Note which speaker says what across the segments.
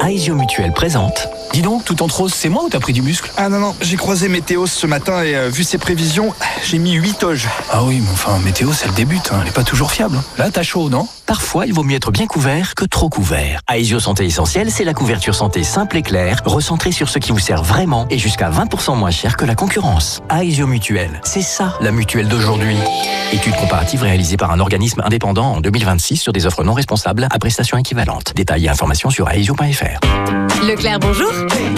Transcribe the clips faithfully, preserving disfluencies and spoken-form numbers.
Speaker 1: Aesio Mutuelle présente. Dis donc, tout en rose, c'est moi ou t'as pris du muscle?
Speaker 2: Ah non, non, j'ai croisé Météos ce matin et euh, vu ses prévisions, j'ai mis huit toges.
Speaker 1: Ah oui, mais enfin, Météos, elle débute, hein, elle est pas toujours fiable. Là, t'as chaud, non? Parfois, il vaut mieux être bien couvert que trop couvert. Aesio Santé Essentielle, c'est la couverture santé simple et claire, recentrée sur ce qui vous sert vraiment et jusqu'à vingt pour cent moins cher que la concurrence. Aesio Mutuelle, c'est ça, la mutuelle d'aujourd'hui. Étude comparative réalisée par un organisme indépendant en deux mille vingt-six sur des offres non responsables à prestations équivalentes. Détails et informations sur aesio point f r.
Speaker 3: Leclerc, bonjour.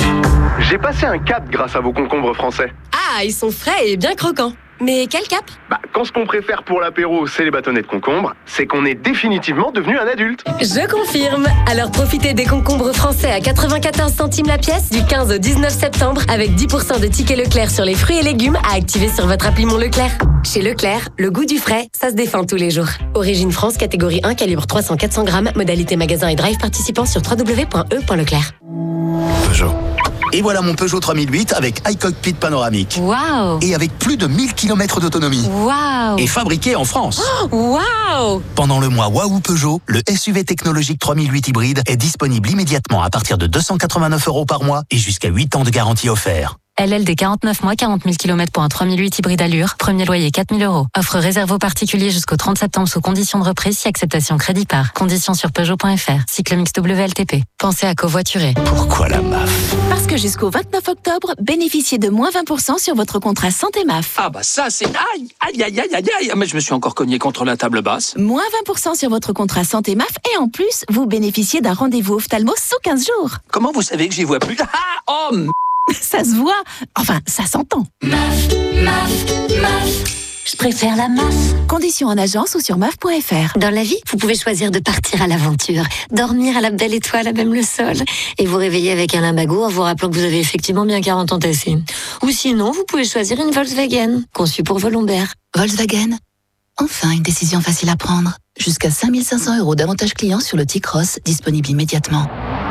Speaker 4: J'ai passé un cap grâce à vos concombres français.
Speaker 3: Ah, ils sont frais et bien croquants. Mais quel cap?
Speaker 4: Bah, quand ce qu'on préfère pour l'apéro, c'est les bâtonnets de concombre, c'est qu'on est définitivement devenu un adulte.
Speaker 3: Je confirme. Alors profitez des concombres français à quatre-vingt-quatorze centimes la pièce du quinze au dix-neuf septembre avec dix pour cent de tickets Leclerc sur les fruits et légumes à activer sur votre appli Mon Leclerc. Chez Leclerc, le goût du frais, ça se défend tous les jours. Origine France, catégorie un, calibre trois cents à quatre cents grammes, modalité magasin et drive participant sur w w w point e point leclerc.
Speaker 5: Peugeot. Et voilà mon Peugeot trois mille huit avec iCockpit panoramique.
Speaker 3: Waouh!
Speaker 5: Et avec plus de mille kilomètres d'autonomie.
Speaker 3: Waouh!
Speaker 5: Et fabriqué en France.
Speaker 3: Oh, waouh!
Speaker 5: Pendant le mois Waouh Peugeot, le S U V technologique trois mille huit hybride est disponible immédiatement à partir de deux cent quatre-vingt-neuf euros par mois et jusqu'à huit ans de garantie offert.
Speaker 6: L L D quarante-neuf mois, quarante mille kilomètres pour un trois mille huit hybride allure. Premier loyer quatre mille euros. Offre réservée aux particuliers jusqu'au trente septembre sous condition de reprise si acceptation crédit par. Conditions sur Peugeot point f r. Cyclomix W L T P. Pensez à covoiturer.
Speaker 1: Pourquoi la M A F?
Speaker 7: Parce que jusqu'au vingt-neuf octobre, bénéficiez de moins vingt pour cent sur votre contrat santé M A F.
Speaker 8: Ah bah ça c'est... Aïe, aïe, aïe, aïe, aïe, aïe. Mais je me suis encore cogné contre la table basse.
Speaker 7: Moins vingt pour cent sur votre contrat santé M A F et en plus, vous bénéficiez d'un rendez-vous ophtalmo sous quinze jours.
Speaker 8: Comment vous savez que j'y vois plus? Ah, oh, m-
Speaker 7: Ça se voit. Enfin, ça s'entend.
Speaker 9: M A F, M A F, M A F. Je préfère la M A F.
Speaker 7: Conditions en agence ou sur M A F point f r.
Speaker 9: Dans la vie, vous pouvez choisir de partir à l'aventure, dormir à la belle étoile à même le sol, et vous réveiller avec un limbago en vous rappelant que vous avez effectivement bien quarante ans tassés. Ou sinon, vous pouvez choisir une Volkswagen, conçue pour vos lombaires.
Speaker 10: Volkswagen. Enfin, une décision facile à prendre. Jusqu'à cinq mille cinq cents euros d'avantages clients sur le T-Cross, disponible immédiatement.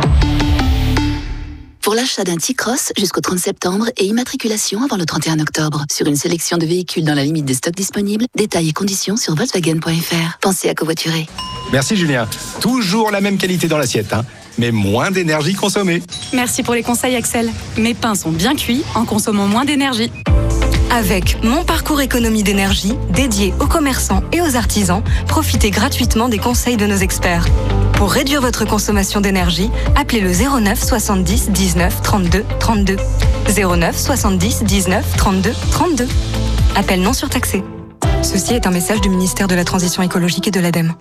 Speaker 10: Pour l'achat d'un T-Cross jusqu'au trente septembre et immatriculation avant le trente et un octobre sur une sélection de véhicules dans la limite des stocks disponibles, détails et conditions sur volkswagen point f r. Pensez à covoiturer.
Speaker 11: Merci Julien. Toujours la même qualité dans l'assiette, hein, mais moins d'énergie consommée.
Speaker 12: Merci pour les conseils Axel. Mes pains sont bien cuits en consommant moins d'énergie. Avec Mon Parcours Économie d'énergie, dédié aux commerçants et aux artisans, profitez gratuitement des conseils de nos experts. Pour réduire votre consommation d'énergie, appelez le zéro neuf soixante-dix dix-neuf trente-deux trente-deux. zéro neuf soixante-dix dix-neuf trente-deux trente-deux. Appel non surtaxé. Ceci est un message du ministère de la Transition écologique et de l'ADEME.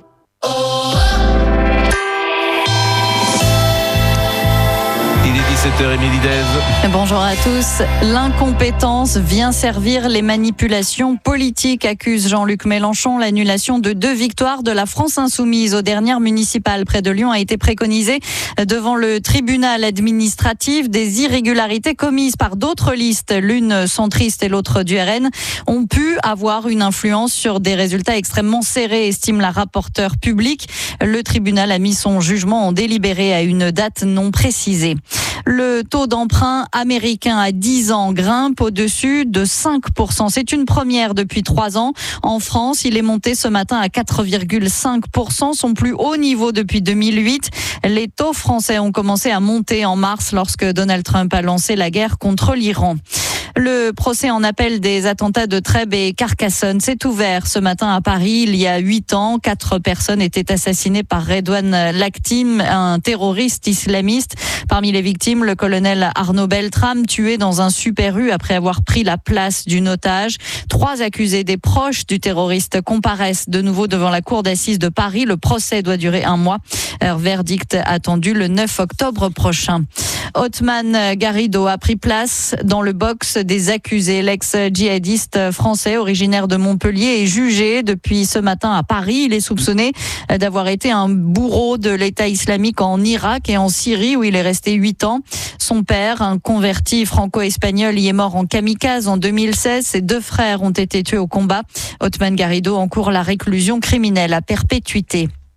Speaker 13: Il est dix-sept heures trente.
Speaker 14: Bonjour à tous. L'incompétence vient servir les manipulations politiques, accuse Jean-Luc Mélenchon. L'annulation de deux victoires de la France insoumise aux dernières municipales près de Lyon a été préconisée devant le tribunal administratif. Des irrégularités commises par d'autres listes, l'une centriste et l'autre du R N, ont pu avoir une influence sur des résultats extrêmement serrés, estime la rapporteure publique. Le tribunal a mis son jugement en délibéré à une date non précisée. Le taux d'emprunt américain à dix ans grimpe au-dessus de cinq pour cent. C'est une première depuis trois ans. En France, il est monté ce matin à quatre virgule cinq pour cent, son plus haut niveau depuis deux mille huit. Les taux français ont commencé à monter en mars lorsque Donald Trump a lancé la guerre contre l'Iran. Le procès en appel des attentats de Trèbes et Carcassonne s'est ouvert ce matin à Paris. Il y a huit ans, quatre personnes étaient assassinées par Redouane Laktim, un terroriste islamiste. Parmi les victimes, le colonel Arnaud Beltrame, tué dans un Super U après avoir pris la place d'une otage. Trois accusés des proches du terroriste comparaissent de nouveau devant la cour d'assises de Paris. Le procès doit durer un mois. Leur verdict attendu le neuf octobre prochain. Othman Garrido a pris place dans le box des accusés. L'ex-djihadiste français originaire de Montpellier est jugé depuis ce matin à Paris. Il est soupçonné d'avoir été un bourreau de l'État islamique en Irak et en Syrie où il est resté huit ans. Son père, un converti franco-espagnol, y est mort en kamikaze en deux mille seize. Ses deux frères ont été tués au combat. Othman Garrido encourt la réclusion criminelle à perpétuité.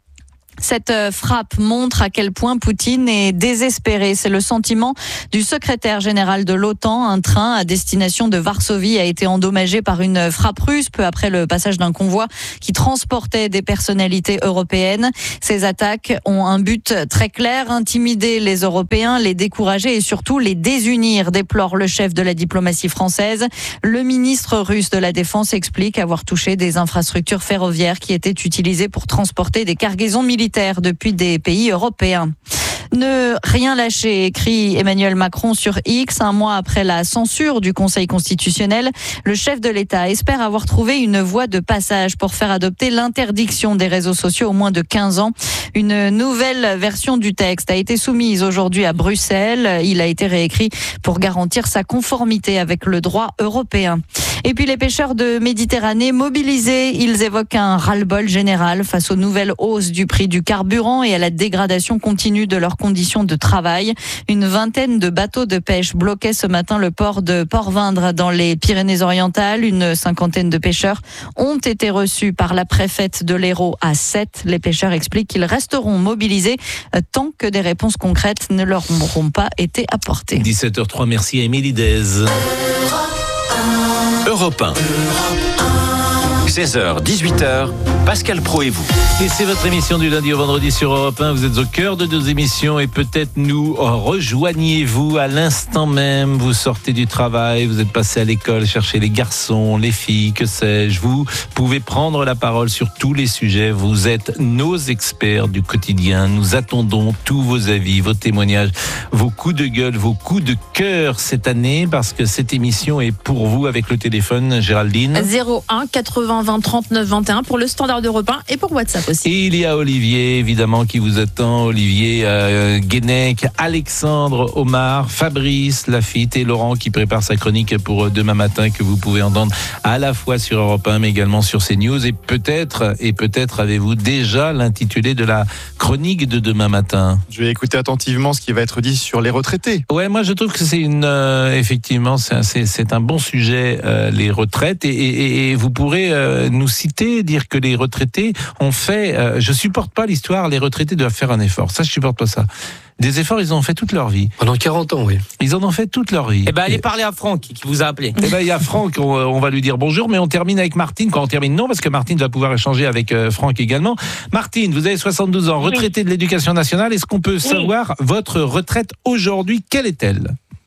Speaker 14: Cette frappe montre à quel point Poutine est désespéré. C'est le sentiment du secrétaire général de l'OTAN. Un train à destination de Varsovie a été endommagé par une frappe russe peu après le passage d'un convoi qui transportait des personnalités européennes. Ces attaques ont un but très clair, intimider les Européens, les décourager et surtout les désunir, déplore le chef de la diplomatie française. Le ministre russe de la Défense explique avoir touché des infrastructures ferroviaires qui étaient utilisées pour transporter des cargaisons militaires depuis des pays européens. Ne rien lâcher, écrit Emmanuel Macron sur X. Un mois après la censure du Conseil constitutionnel, le chef de l'État espère avoir trouvé une voie de passage pour faire adopter l'interdiction des réseaux sociaux aux moins de quinze ans. Une nouvelle version du texte a été soumise aujourd'hui à Bruxelles. Il a été réécrit pour garantir sa conformité avec le droit européen. Et puis les pêcheurs de Méditerranée mobilisés, ils évoquent un ras-le-bol général face aux nouvelles hausses du prix du carburant et à la dégradation continue de leurs conditions de travail. Une vingtaine de bateaux de pêche bloquaient ce matin le port de Port-Vindre dans les Pyrénées-Orientales. Une cinquantaine de pêcheurs ont été reçus par la préfète de l'Hérault à Sète. Les pêcheurs expliquent qu'ils resteront mobilisés tant que des réponses concrètes ne leur auront pas été apportées.
Speaker 13: dix-sept heures trois, merci à Émilie Dez.
Speaker 1: Europe un. seize heures, dix-huit heures, Pascal Praud et vous.
Speaker 13: Et c'est votre émission du lundi au vendredi sur Europe un. Vous êtes au cœur de nos émissions et peut-être nous rejoignez-vous à l'instant même. Vous sortez du travail, vous êtes passé à l'école chercher les garçons, les filles, que sais-je. Vous pouvez prendre la parole sur tous les sujets. Vous êtes nos experts du quotidien. Nous attendons tous vos avis, vos témoignages, vos coups de gueule, vos coups de cœur cette année parce que cette émission est pour vous avec le téléphone. Géraldine.
Speaker 15: zéro un quatre-vingts vingt trente-neuf vingt et un pour le standard d'Europe un et pour WhatsApp aussi.
Speaker 13: Et il y a Olivier, évidemment, qui vous attend. Olivier euh, Guénec, Alexandre Omar, Fabrice Lafitte et Laurent qui prépare sa chronique pour demain matin que vous pouvez entendre à la fois sur Europe un mais également sur CNews. Et peut-être, et peut-être avez-vous déjà l'intitulé de la chronique de demain matin.
Speaker 16: Je vais écouter attentivement ce qui va être dit sur les retraités.
Speaker 13: Ouais, moi je trouve que c'est une, euh, effectivement, c'est un, c'est, c'est un bon sujet, euh, les retraites. Et, et, et vous pourrez euh, nous citer, dire que les retraités ont fait, euh, je supporte pas l'histoire, les retraités doivent faire un effort. Ça, je supporte pas ça. Des efforts, ils en ont fait toute leur vie.
Speaker 8: Pendant quarante ans, oui.
Speaker 13: Ils en ont fait toute leur vie.
Speaker 8: Eh ben, allez parler à Franck, qui vous a appelé.
Speaker 13: Eh ben, il y a Franck, on, on va lui dire bonjour, mais on termine avec Martine. Quand on termine, non, parce que Martine va pouvoir échanger avec euh, Franck également. Martine, vous avez soixante-douze ans, retraitée oui. de l'éducation nationale. Est-ce qu'on peut oui. savoir votre retraite aujourd'hui, quelle est-elle ?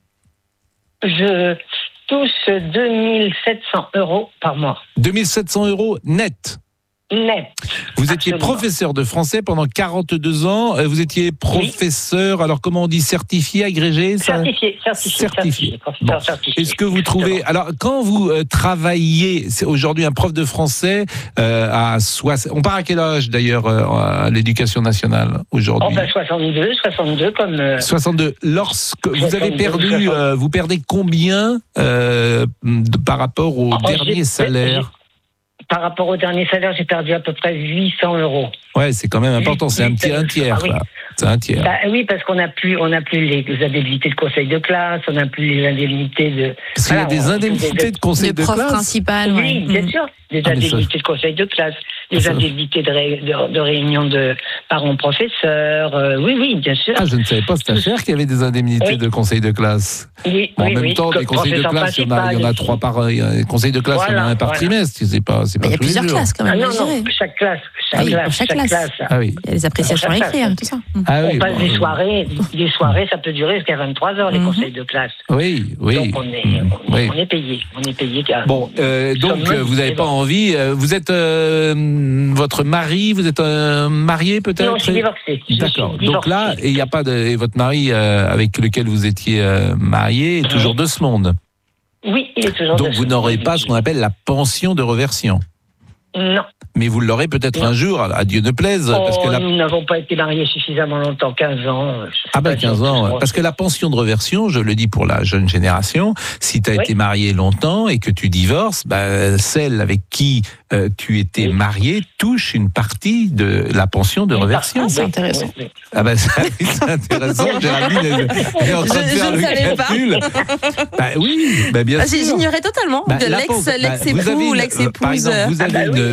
Speaker 17: Je touche deux mille sept cents euros par mois.
Speaker 13: deux mille sept cents euros net.
Speaker 17: Net.
Speaker 13: Vous étiez Absolument. professeur de français pendant quarante-deux ans. Vous étiez professeur, oui. alors comment on dit, certifié, agrégé ça...
Speaker 17: Certifié, certifié.
Speaker 13: certifié.
Speaker 17: certifié,
Speaker 13: bon.
Speaker 17: certifié.
Speaker 13: Est-ce que vous trouvez... Alors, quand vous euh, travaillez, c'est aujourd'hui un prof de français euh, à soixante... On part à quel âge, d'ailleurs, euh, à l'éducation nationale, aujourd'hui ?
Speaker 17: Oh, ben soixante-deux, soixante-deux, comme... Euh...
Speaker 13: soixante-deux. Lorsque
Speaker 17: soixante-deux,
Speaker 13: vous avez perdu, euh, vous perdez combien euh, de, par rapport au oh, dernier j'ai... salaire ?
Speaker 17: Par rapport au dernier salaire, j'ai perdu à peu près huit cents euros.
Speaker 13: Ouais, c'est quand même important. C'est un, petit, un tiers, ah, oui. là. C'est un tiers.
Speaker 17: Bah, oui, parce qu'on n'a plus, on n'a plus les indemnités de conseil de classe, on n'a plus les indemnités de.
Speaker 13: Parce qu'il voilà, y a des indemnités de, de conseil de, de classe.
Speaker 15: Principal,
Speaker 17: oui,
Speaker 15: ouais.
Speaker 17: bien sûr. Des ah, indemnités ça... de conseil de classe, des ça... indemnités de, ré... de, de réunion de parents-professeurs. Euh, oui, oui, bien sûr.
Speaker 13: Ah, je ne savais pas cette affaire qu'il y avait des indemnités oui. de conseil de classe.
Speaker 17: Oui,
Speaker 13: en
Speaker 17: oui,
Speaker 13: même
Speaker 17: oui,
Speaker 13: temps, des conseils de classe, il y en a, il y en a trois par. Les conseils de classe, il y en a un par voilà. trimestre. C'est pas, c'est pas
Speaker 15: il y a plusieurs classes quand même.
Speaker 17: Ah, non, non, chaque classe. Chaque
Speaker 15: ah oui,
Speaker 17: classe.
Speaker 15: Chaque classe.
Speaker 17: classe.
Speaker 13: Ah oui.
Speaker 15: Il y a les appréciations à écrire, tout ça.
Speaker 13: Ah oui,
Speaker 17: on passe
Speaker 13: bon,
Speaker 17: des soirées, des soirées, ça peut durer jusqu'à vingt-trois heures, les mm-hmm. conseils de classe.
Speaker 13: Oui, oui.
Speaker 17: Donc on est, on,
Speaker 13: oui.
Speaker 17: on est payé. On est payé.
Speaker 13: Bon, euh, donc euh, vous n'avez pas envie. Euh, vous êtes euh, votre mari, vous êtes euh, marié peut-être ?
Speaker 17: Non, je suis divorcée.
Speaker 13: D'accord.
Speaker 17: Je suis
Speaker 13: donc là, il n'y a pas de. Et votre mari euh, avec lequel vous étiez euh, marié est toujours de ce monde ?
Speaker 17: Oui, il est toujours.
Speaker 13: Donc vous n'aurez pas ce qu'on appelle la pension de reversion ?
Speaker 17: Non.
Speaker 13: Mais vous l'aurez peut-être non. un jour, à Dieu ne plaise.
Speaker 17: Oh,
Speaker 13: parce que la...
Speaker 17: Nous n'avons pas été mariés suffisamment longtemps, quinze ans.
Speaker 13: Ah ben quinze ans, ouais. Parce que la pension de reversion, je le dis pour la jeune génération, si tu as oui. été marié longtemps et que tu divorces, bah, celle avec qui euh, tu étais oui. marié touche une partie de la pension de reversion.
Speaker 15: Ah, c'est intéressant.
Speaker 17: Oui.
Speaker 13: Ah ben ça, c'est intéressant, Géraldine, elle, elle est en train
Speaker 15: je,
Speaker 13: de faire
Speaker 15: je
Speaker 13: le calcul. Bah oui, bah bien
Speaker 15: ah,
Speaker 13: sûr.
Speaker 15: J'ignorais totalement.
Speaker 13: Bah,
Speaker 15: l'ex,
Speaker 13: bah,
Speaker 15: l'ex-époux ou
Speaker 13: une,
Speaker 15: l'ex-épouse.
Speaker 13: Par exemple, vous avez, ah bah une, oui. vous avez une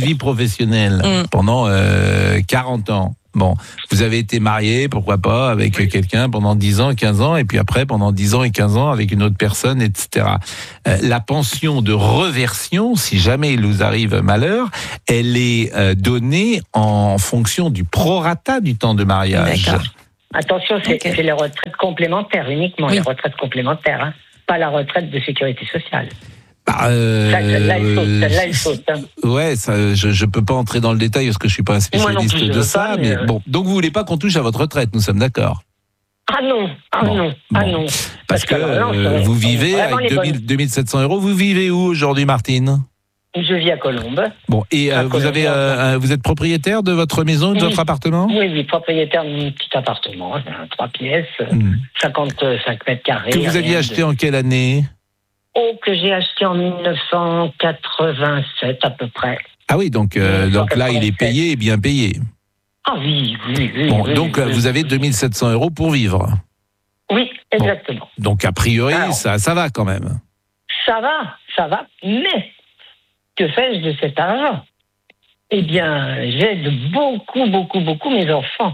Speaker 13: vie professionnelle mmh. pendant euh, quarante ans. Bon, vous avez été marié, pourquoi pas, avec oui. quelqu'un pendant dix ans, quinze ans, et puis après, pendant dix ans et quinze ans, avec une autre personne, et cetera. Euh, la pension de reversion, si jamais il vous arrive malheur, elle est euh, donnée en fonction du prorata du temps de mariage.
Speaker 17: D'accord. Attention, c'est, okay. c'est les retraites complémentaires, uniquement oui. les retraites complémentaires, hein, pas la retraite de sécurité sociale.
Speaker 13: Bah, euh,
Speaker 17: ça, celle-là, il saute, celle-là, il saute, hein.
Speaker 13: Ouais, ça, je je peux pas entrer dans le détail parce que je suis pas un spécialiste plus, de ça, pas, mais, mais euh... bon. Donc vous voulez pas qu'on touche à votre retraite, nous sommes d'accord.
Speaker 17: Ah non, ah bon, non, ah bon. non.
Speaker 13: Parce, parce que, que alors, non, euh, vous vivez avec deux mille sept cents euros. Vous vivez où aujourd'hui, Martine ?
Speaker 17: Je vis à Colombes.
Speaker 13: Bon, et euh, vous Colombes, avez, euh, vous êtes propriétaire de votre maison, de oui. votre appartement ?
Speaker 17: Oui, oui, propriétaire de mon petit appartement, trois pièces, hmm. cinquante-cinq mètres carrés.
Speaker 13: Que vous aviez acheté de... en quelle année ?
Speaker 17: Oh, que j'ai acheté en dix-neuf cent quatre-vingt-sept à peu près.
Speaker 13: Ah oui, donc, euh, donc là, il est payé et bien payé.
Speaker 17: Ah oui, oui, oui.
Speaker 13: Bon,
Speaker 17: oui,
Speaker 13: donc,
Speaker 17: oui,
Speaker 13: vous avez deux mille sept cents euros pour vivre.
Speaker 17: Oui, exactement.
Speaker 13: Bon, donc, a priori, Alors, ça, ça va quand même.
Speaker 17: Ça va, ça va, mais que fais-je de cet argent ? Eh bien, j'aide beaucoup, beaucoup, beaucoup mes enfants.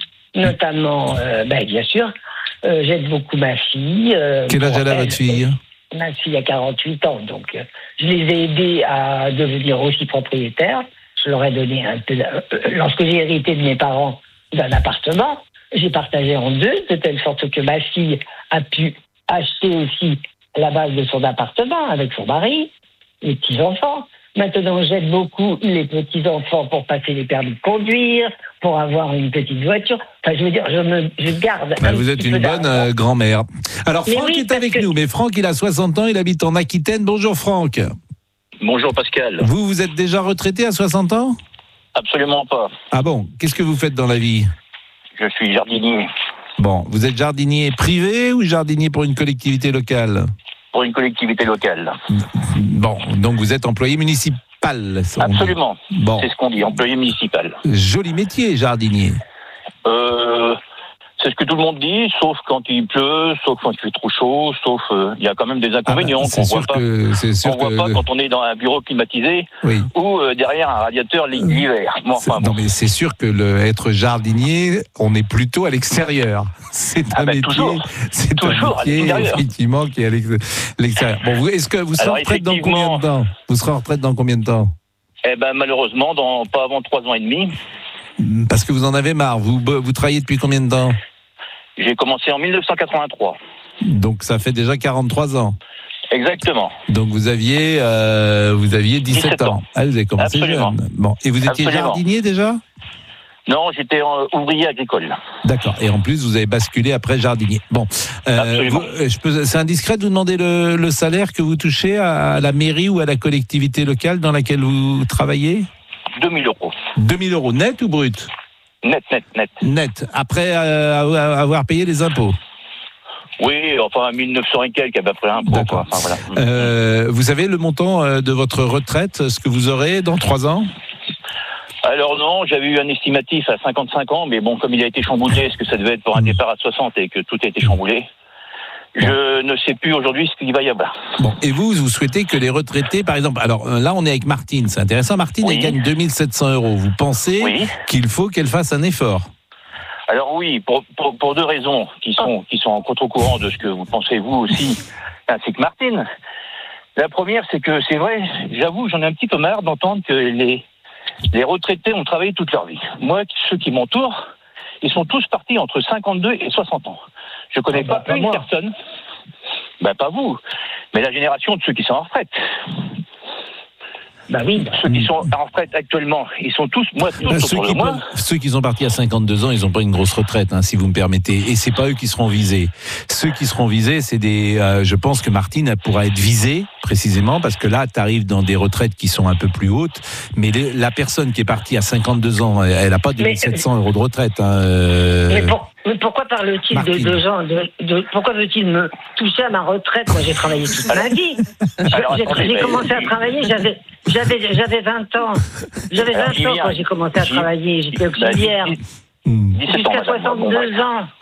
Speaker 17: Notamment, euh, ben, bien sûr, euh, j'aide beaucoup ma fille. Euh,
Speaker 13: Quel âge elle a, votre fille ?
Speaker 17: Ma fille a quarante-huit ans, donc euh, je les ai aidés à devenir aussi propriétaires. Je leur ai donné un peu... Euh, lorsque j'ai hérité de mes parents d'un appartement, j'ai partagé en deux, de telle sorte que ma fille a pu acheter aussi la base de son appartement avec son mari, les petits-enfants. Maintenant, j'aide beaucoup les petits-enfants pour passer les permis de conduire, pour avoir une petite voiture. Enfin, je veux dire, je, me, je garde...
Speaker 13: Ben, vous êtes une bonne euh, grand-mère. Alors, mais Franck oui, est avec que... nous, mais Franck, il a soixante ans, il habite en Aquitaine. Bonjour, Franck.
Speaker 18: Bonjour, Pascal.
Speaker 13: Vous, vous êtes déjà retraité à soixante ans ?
Speaker 18: Absolument pas.
Speaker 13: Ah bon ? Qu'est-ce que vous faites dans la vie ?
Speaker 18: Je suis jardinier.
Speaker 13: Bon, vous êtes jardinier privé ou jardinier pour une collectivité locale ?
Speaker 18: Pour une collectivité locale.
Speaker 13: Bon, donc vous êtes employé municipal.
Speaker 18: Absolument. Bon. C'est ce qu'on dit, employé municipal.
Speaker 13: Joli métier, jardinier.
Speaker 18: Euh, c'est ce que tout le monde dit, sauf quand il pleut, sauf quand il fait trop chaud, sauf il euh, y a quand même des inconvénients ah bah, qu'on voit pas. Que, c'est sûr on que... voit pas quand on est dans un bureau climatisé oui. ou euh, derrière un radiateur l'hiver. Bon, enfin, bon.
Speaker 13: Non mais c'est sûr que le, être jardinier, on est plutôt à l'extérieur. C'est un ah bah, métier, toujours, c'est toujours un métier effectivement qui est à l'extérieur. Bon, vous, est-ce que vous serez en retraite dans combien de temps ? Vous serez en retraite dans combien de temps ?
Speaker 18: Eh ben malheureusement, dans pas avant trois ans et demi.
Speaker 13: Parce que vous en avez marre. Vous vous travaillez depuis combien de temps ?
Speaker 18: J'ai commencé en dix-neuf cent quatre-vingt-trois.
Speaker 13: Donc ça fait déjà quarante-trois ans.
Speaker 18: Exactement.
Speaker 13: Donc vous aviez euh, vous aviez dix-sept, dix-sept ans. ans. Ah, vous avez commencé Absolument. jeune. Bon, et vous étiez Absolument. jardinier déjà ?
Speaker 18: Non, j'étais euh, ouvrier agricole.
Speaker 13: D'accord. Et en plus, vous avez basculé après jardinier. Bon, euh, vous, je peux, c'est indiscret de vous demander le, le salaire que vous touchez à la mairie ou à la collectivité locale dans laquelle vous travaillez ?
Speaker 18: deux mille euros.
Speaker 13: deux mille euros net ou brut ?
Speaker 18: Net, net, net.
Speaker 13: Net, après euh, avoir payé les impôts.
Speaker 18: Oui, enfin mille neuf cents et quelques, à peu près impôts. D'accord. Enfin, voilà.
Speaker 13: euh, vous savez le montant de votre retraite, ce que vous aurez dans trois ans ?
Speaker 18: Alors non, j'avais eu un estimatif à cinquante-cinq ans, mais bon, comme il a été chamboulé, est-ce que ça devait être pour un départ à soixante et que tout a été chamboulé ? Je ne sais plus aujourd'hui ce qu'il va y avoir.
Speaker 13: Bon, et vous, vous souhaitez que les retraités, par exemple, alors là on est avec Martine, c'est intéressant, Martine oui. elle gagne deux mille sept cents euros. Vous pensez oui. qu'il faut qu'elle fasse un effort ?
Speaker 18: Alors oui, pour, pour, pour deux raisons qui sont, qui sont en contre-courant de ce que vous pensez vous aussi, ainsi que Martine. La première, c'est que c'est vrai, j'avoue, j'en ai un petit peu marre d'entendre que les, les retraités ont travaillé toute leur vie. Moi, ceux qui m'entourent, ils sont tous partis entre cinquante-deux et soixante ans. Je connais ah bah, pas, pas une moi. personne, ben pas vous, mais la génération de ceux qui sont en retraite.
Speaker 17: Bah oui.
Speaker 18: Ceux qui sont en retraite actuellement, ils sont tous, moi, tous
Speaker 13: bah, ceux, qui
Speaker 18: moi.
Speaker 13: Peuvent, ceux qui sont partis à cinquante-deux ans, ils n'ont pas une grosse retraite, hein, si vous me permettez. Et c'est pas eux qui seront visés. Ceux qui seront visés, c'est des. Euh, je pense que Martine pourra être visée précisément parce que là, tu arrives dans des retraites qui sont un peu plus hautes. Mais les, la personne qui est partie à cinquante-deux ans, elle n'a pas deux mille sept cents euros de retraite. Hein, euh...
Speaker 17: Mais, pour, mais pourquoi parle-t-il Martine. de deux ans de, de, Pourquoi veut-il me toucher à ma retraite ? Moi, j'ai travaillé toute ma vie. Alors, j'ai, attendez, j'ai mais... commencé à travailler, j'avais. J'avais, j'avais vingt ans. J'avais vingt ans quand j'ai commencé à travailler. J'étais auxiliaire. Jusqu'à soixante-deux ans.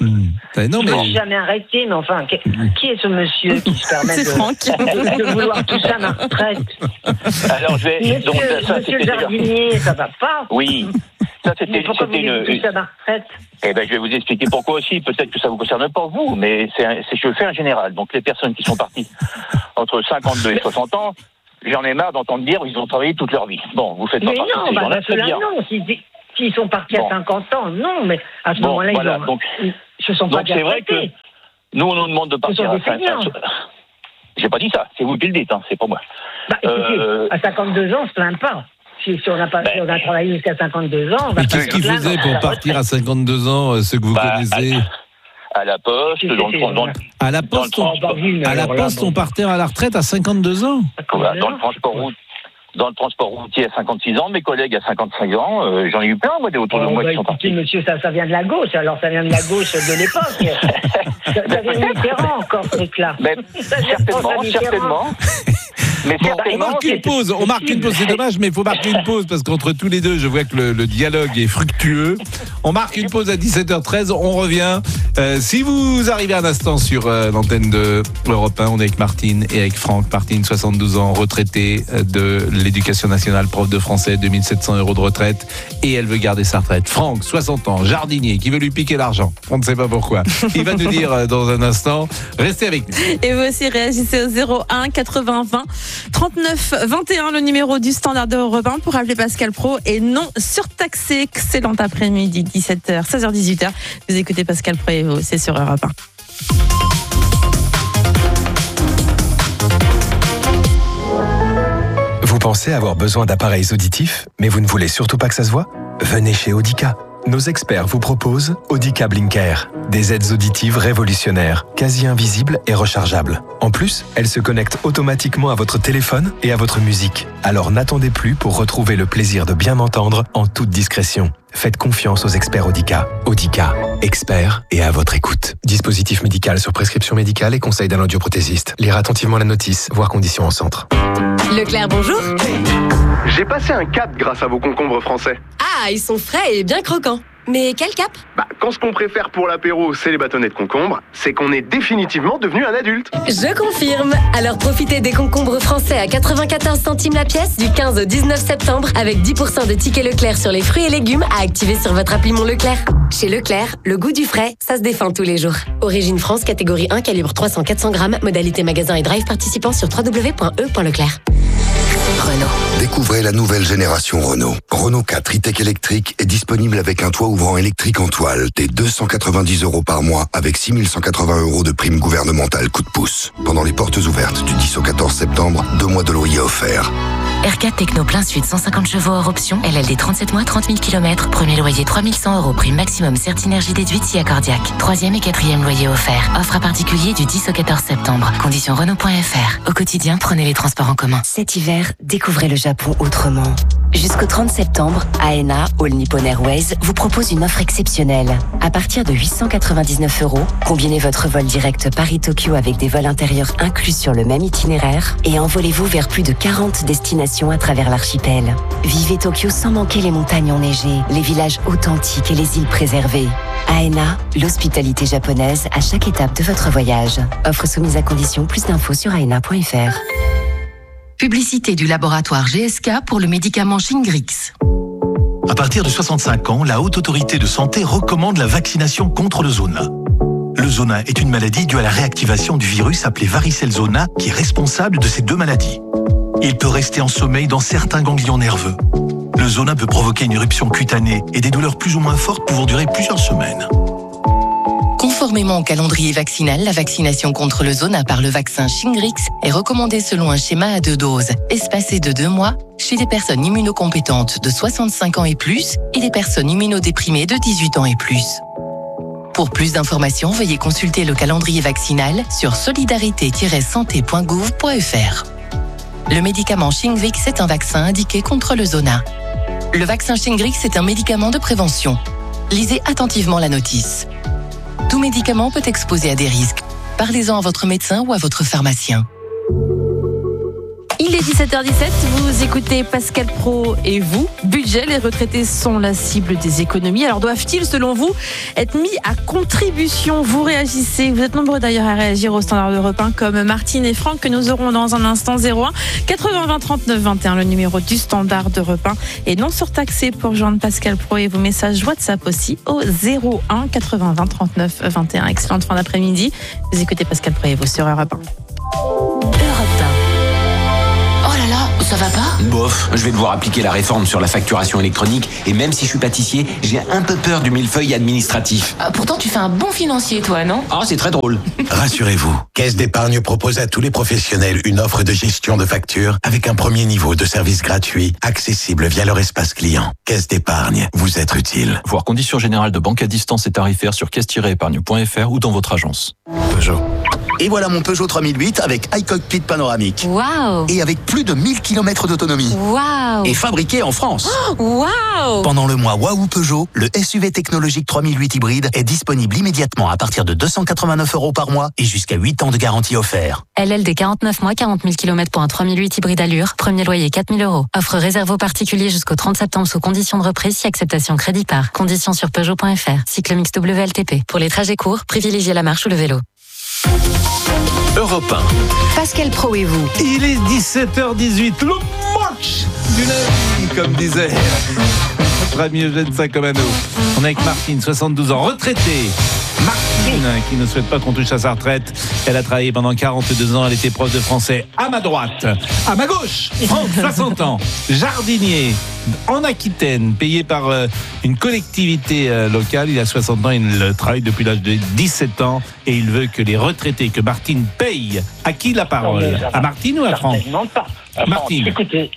Speaker 13: Eh non,
Speaker 17: Je
Speaker 13: mais...
Speaker 17: ne suis jamais arrêté, mais enfin, qui, qui est ce monsieur qui se permet
Speaker 15: C'est
Speaker 17: de,
Speaker 15: Franck.
Speaker 17: de, de vouloir tout ça à ma retraite?
Speaker 18: Alors, je vais.
Speaker 17: Monsieur,
Speaker 18: donc, ça,
Speaker 17: monsieur le
Speaker 18: c'était-
Speaker 17: jardinier, ça va pas?
Speaker 18: Oui. Ça, c'était,
Speaker 17: Mais pourquoi vous
Speaker 18: c'était
Speaker 17: voulez
Speaker 18: une.
Speaker 17: tout ça à ma retraite?
Speaker 18: Eh ben, je vais vous expliquer pourquoi aussi. Peut-être que ça vous concerne pas vous, mais c'est, un- c'est je le fais en général. Donc, les personnes qui sont parties entre cinquante-deux et soixante ans, j'en ai marre d'entendre dire qu'ils ont travaillé toute leur vie. Bon, vous faites pas
Speaker 17: Mais
Speaker 18: partie de
Speaker 17: non,
Speaker 18: ces
Speaker 17: bah,
Speaker 18: gens-là,
Speaker 17: parce que
Speaker 18: très
Speaker 17: là,
Speaker 18: bien.
Speaker 17: non. S'ils s'ils sont partis
Speaker 18: Bon.
Speaker 17: à cinquante ans, non, mais à ce
Speaker 18: Bon,
Speaker 17: moment-là,
Speaker 18: voilà,
Speaker 17: ils, ont,
Speaker 18: donc-
Speaker 17: ils se sont pas
Speaker 18: Donc, c'est vrai que
Speaker 17: retraités.
Speaker 18: nous, on nous demande de partir
Speaker 17: sont
Speaker 18: à
Speaker 17: des
Speaker 18: cinq
Speaker 17: feignants.
Speaker 18: J'ai pas dit ça, c'est vous qui le dites, hein, c'est pas moi.
Speaker 17: Bah, écoutez,
Speaker 18: Euh,
Speaker 17: à cinquante-deux ans, on se plaint pas. Si, si on a pas, si on a travaillé jusqu'à cinquante-deux ans, on va
Speaker 13: Mais
Speaker 17: pas
Speaker 13: qu'est-ce
Speaker 17: se
Speaker 13: qu'ils
Speaker 17: plaindre
Speaker 13: faisaient
Speaker 17: à
Speaker 13: pour
Speaker 17: la
Speaker 13: partir à
Speaker 17: retraite.
Speaker 13: cinquante-deux ans, euh, ceux que vous
Speaker 18: Bah,
Speaker 13: connaissez?
Speaker 18: à la poste, dans le, dans, le-
Speaker 13: À la poste,
Speaker 18: dans le
Speaker 13: on,
Speaker 18: transport,
Speaker 13: à la poste, on partait à la retraite à cinquanté-deux ans.
Speaker 18: voilà, dans le transport routier. Dans le transport routier à cinquante-six ans, mes collègues à cinquante-cinq ans, euh, j'en ai eu plein, moi, des autour de
Speaker 17: Oh,
Speaker 18: moi
Speaker 17: bah,
Speaker 18: qui sont
Speaker 17: écoutez,
Speaker 18: partis.
Speaker 17: monsieur, ça, ça vient de la gauche, alors ça vient de la gauche de l'époque. ça, ça vient de Mitterrand, encore, ce truc-là.
Speaker 18: Mais
Speaker 17: Ça vient de
Speaker 18: certainement,
Speaker 17: François Mitterrand.
Speaker 18: certainement. Mais
Speaker 13: Bon, on
Speaker 18: certainement,
Speaker 13: marque une
Speaker 18: c'est-
Speaker 13: pause, on marque une pause, c'est dommage, mais il faut marquer une pause parce qu'entre tous les deux, je vois que le, le dialogue est fructueux. On marque une pause à dix-sept heures treize, on revient. Euh, si vous arrivez un instant sur euh, l'antenne de Europe un, on est avec Martine et avec Franck. Martine, soixante-douze ans, retraitée euh, de l'éducation nationale, prof de français, deux mille sept cents euros de retraite, et elle veut garder sa retraite. Franck, soixante ans, jardinier, qui veut lui piquer l'argent. On ne sait pas pourquoi. Il va nous dire euh, dans un instant. Restez avec nous.
Speaker 15: Et vous aussi réagissez au zéro un quatre-vingts vingt trente-neuf vingt et un, le numéro du standard de Europe un pour appeler Pascal Pro et non surtaxé. Excellent après-midi, dix-sept heures, seize heures dix-huit heures. Vous écoutez Pascal Pro et vous, c'est sur Europe un.
Speaker 19: Vous pensez avoir besoin d'appareils auditifs, mais vous ne voulez surtout pas que ça se voit? Venez chez Audica. Nos experts vous proposent Audica Blinker, des aides auditives révolutionnaires, quasi invisibles et rechargeables. En plus, elles se connectent automatiquement à votre téléphone et à votre musique. Alors n'attendez plus pour retrouver le plaisir de bien entendre en toute discrétion. Faites confiance aux experts Audica. Audica, experts et à votre écoute. Dispositif médical sur prescription médicale et conseil d'un audioprothésiste. Lire attentivement la notice, voir conditions en centre.
Speaker 3: Leclerc, bonjour.
Speaker 4: J'ai passé un cap grâce à vos concombres français.
Speaker 3: Ah, ils sont frais et bien croquants. Mais quel cap?
Speaker 4: Bah, quand ce qu'on préfère pour l'apéro, c'est les bâtonnets de concombre, c'est qu'on est définitivement devenu un adulte.
Speaker 3: Je confirme. Alors profitez des concombres français à quatre-vingt-quatorze centimes la pièce du quinze au dix-neuf septembre avec dix pour cent de tickets Leclerc sur les fruits et légumes à activer sur votre appli Mon Leclerc. Chez Leclerc, le goût du frais, ça se défend tous les jours. Origine France, catégorie un, calibre trois cents à quatre cents grammes, modalité magasin et drive participant sur w w w point e point leclerc. Renault.
Speaker 20: Découvrez la nouvelle génération Renault. Renault quatre e-tech électrique est disponible avec un toit ouvrant électrique en toile dès deux cent quatre-vingt-dix euros par mois avec six mille cent quatre-vingts euros de prime gouvernementale coup de pouce. Pendant les portes ouvertes du dix au quatorze septembre, deux mois de loyer offerts.
Speaker 21: R quatre Techno plein sud, cent cinquante chevaux hors option, L L D trente-sept mois, trente mille kilomètres, premier loyer trois mille cent euros, prime maximum Certinergie déduite si accordiaque. Troisième et quatrième loyer offert. Offre à particulier du dix au quatorze septembre. Conditions Renault point F R. Au quotidien, prenez les transports en commun.
Speaker 22: Cet hiver, découvrez le Japon autrement. Jusqu'au trente septembre, A N A, All Nippon Airways, vous propose une offre exceptionnelle. À partir de huit cent quatre-vingt-dix-neuf euros, combinez votre vol direct Paris-Tokyo avec des vols intérieurs inclus sur le même itinéraire et envolez-vous vers plus de quarante destinations à travers l'archipel. Vivez Tokyo sans manquer les montagnes enneigées, les villages authentiques et les îles préservées. A N A, l'hospitalité japonaise à chaque étape de votre voyage. Offre soumise à condition, plus d'infos sur A N A point F R.
Speaker 23: Publicité du laboratoire G S K pour le médicament Shingrix.
Speaker 24: À partir de soixante-cinq ans, la Haute Autorité de Santé recommande la vaccination contre le zona. Le zona est une maladie due à la réactivation du virus appelé varicelle zona qui est responsable de ces deux maladies. Il peut rester en sommeil dans certains ganglions nerveux. Le zona peut provoquer une éruption cutanée et des douleurs plus ou moins fortes pouvant durer plusieurs semaines.
Speaker 23: Conformément au calendrier vaccinal, la vaccination contre le zona par le vaccin Shingrix est recommandée selon un schéma à deux doses, espacé de deux mois, chez les personnes immunocompétentes de soixante-cinq ans et plus et les personnes immunodéprimées de dix-huit ans et plus. Pour plus d'informations, veuillez consulter le calendrier vaccinal sur solidarité tiret santé point gouv point f r. Le médicament Shingrix est un vaccin indiqué contre le zona. Le vaccin Shingrix est un médicament de prévention. Lisez attentivement la notice. Tout médicament peut exposer à des risques. Parlez-en à votre médecin ou à votre pharmacien. Il est
Speaker 15: Il est dix-sept heures dix-sept, vous écoutez Pascal Praud et vous. Budget, les retraités sont la cible des économies. Alors doivent-ils, selon vous, être mis à contribution? Vous réagissez, vous êtes nombreux d'ailleurs à réagir au Standard Europe un, comme Martine et Franck, que nous aurons dans un instant. Zéro un quatre-vingts vingt trente-neuf vingt et un, le numéro du Standard Europe un. Et non surtaxé pour joindre Pascal Praud et vos messages WhatsApp aussi au zéro un quatre-vingts vingt trente-neuf vingt et un. Excellente fin d'après-midi. Vous écoutez Pascal Praud et vous sur Europe un.
Speaker 2: Ça va pas? Bof, je vais devoir appliquer la réforme sur la facturation électronique et même si je suis pâtissier, j'ai un peu peur du millefeuille administratif.
Speaker 21: Ah, pourtant, tu fais un bon financier, toi, non?
Speaker 2: Ah, c'est très drôle.
Speaker 5: Rassurez-vous, Caisse d'épargne propose à tous les professionnels une offre de gestion de factures avec un premier niveau de service gratuit, accessible via leur espace client. Caisse d'épargne, vous êtes utile.
Speaker 6: Voir conditions générales de banque à distance et tarifaires sur caisse tiret épargne point f r ou dans votre agence.
Speaker 5: Peugeot.
Speaker 7: Et voilà mon Peugeot trois mille huit avec iCockpit panoramique.
Speaker 21: Waouh!
Speaker 7: Et avec plus de mille kilomètres d'autonomie.
Speaker 21: Waouh!
Speaker 7: Et fabriqué en France.
Speaker 21: Oh, waouh!
Speaker 7: Pendant le mois Waouh Peugeot, le S U V technologique trois mille huit hybride est disponible immédiatement à partir de deux cent quatre-vingt-neuf euros par mois et jusqu'à huit ans de garantie offert.
Speaker 22: L L D quarante-neuf mois, quarante mille kilomètres pour un trois mille huit hybride Allure. Premier loyer quatre mille euros. Offre réservée aux particuliers jusqu'au trente septembre sous conditions de reprise si acceptation crédit par. Conditions sur Peugeot point f r. Cycle mix W L T P. Pour les trajets courts, privilégiez la marche ou le vélo.
Speaker 13: Europe un.
Speaker 22: Pascal Praud et vous.
Speaker 13: Il est dix-sept heures dix-huit. Le match du lundi, comme disait notre ami Eugène Sacomano. On est avec Martine, soixante-douze ans, retraitée. Martine, qui ne souhaite pas qu'on touche à sa retraite. Elle a travaillé pendant quarante-deux ans. Elle était prof de français à ma droite. À ma gauche, Franck, soixante ans, jardinier en Aquitaine, payé par euh, une collectivité euh, locale. Il a soixante ans, il travaille depuis l'âge de dix-sept ans et il veut que les retraités, que Martine paye. À qui la parole?
Speaker 17: Non,
Speaker 13: à Martine ou à Franck?
Speaker 17: Certainement pas.
Speaker 13: Martine.
Speaker 17: Écoutez,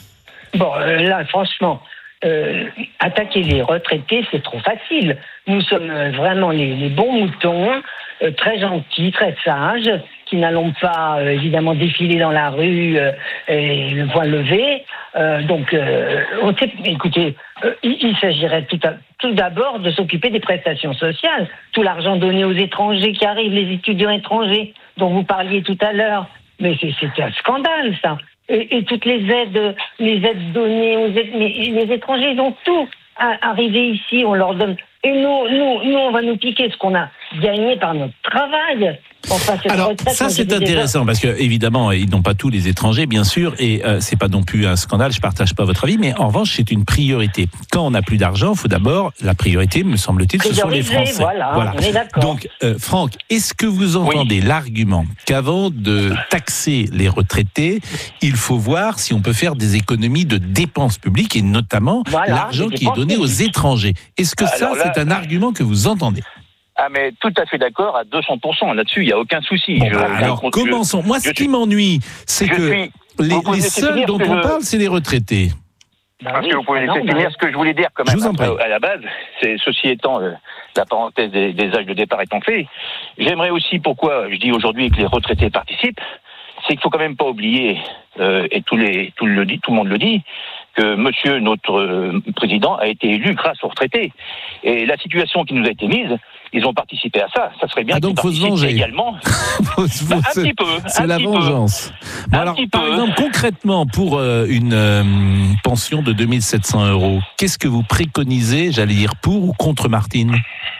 Speaker 17: bon, euh, là, franchement, euh, attaquer les retraités, c'est trop facile. Nous sommes euh, vraiment les, les bons moutons, euh, très gentils, très sages, qui n'allons pas, euh, évidemment, défiler dans la rue euh, et le voile levé. Euh, donc, euh, on sait, écoutez, euh, il, il s'agirait tout, à, tout d'abord de s'occuper des prestations sociales. Tout l'argent donné aux étrangers qui arrivent, les étudiants étrangers dont vous parliez tout à l'heure. Mais c'est, c'est un scandale, ça. Et, et toutes les aides, les aides données aux aides, mais les étrangers, ils ont tout à arriver ici, on leur donne. Et nous, nous, nous, on va nous piquer ce qu'on a gagné par notre travail. Enfin,
Speaker 13: Alors retraite, ça c'est intéressant parce que évidemment ils n'ont pas tous les étrangers bien sûr et euh, c'est pas non plus un scandale, je partage pas votre avis, mais en revanche c'est une priorité. Quand on n'a plus d'argent, il faut d'abord, la priorité me semble-t-il, ce sont les Français.
Speaker 17: Voilà, voilà. On est d'accord.
Speaker 13: Donc euh, Franck, est-ce que vous entendez oui. l'argument qu'avant de taxer les retraités, il faut voir si on peut faire des économies de dépenses publiques et notamment voilà, l'argent qui est donné publiques. aux étrangers? Est-ce que Alors ça là, c'est un argument que vous entendez?
Speaker 18: Ah mais tout à fait d'accord à deux cents pour cent là-dessus, il n'y a aucun souci.
Speaker 13: Bon, je, alors commençons. Moi, ce qui m'ennuie, c'est que
Speaker 18: suis,
Speaker 13: les, les seuls dont on je... parle, c'est les retraités.
Speaker 18: Parce oui, que vous pouvez laisser finir ce que je voulais dire quand même à, à la base. C'est ceci étant euh, la parenthèse des, des âges de départ étant fait. J'aimerais aussi pourquoi je dis aujourd'hui que les retraités participent, c'est qu'il faut quand même pas oublier euh, et tous les tout le dit, tout le monde le dit, que Monsieur notre euh, président a été élu grâce aux retraités. Et la situation qui nous a été mise, ils ont participé à ça. Ça serait bien
Speaker 13: ah donc
Speaker 18: qu'ils
Speaker 13: faut
Speaker 18: participent également.
Speaker 13: faut, faut, bah, un petit peu.
Speaker 18: C'est
Speaker 13: la vengeance. Bon, alors, par peu. exemple, concrètement, pour euh, une euh, pension de deux mille sept cents euros, qu'est-ce que vous préconisez, j'allais dire, pour ou contre Martine?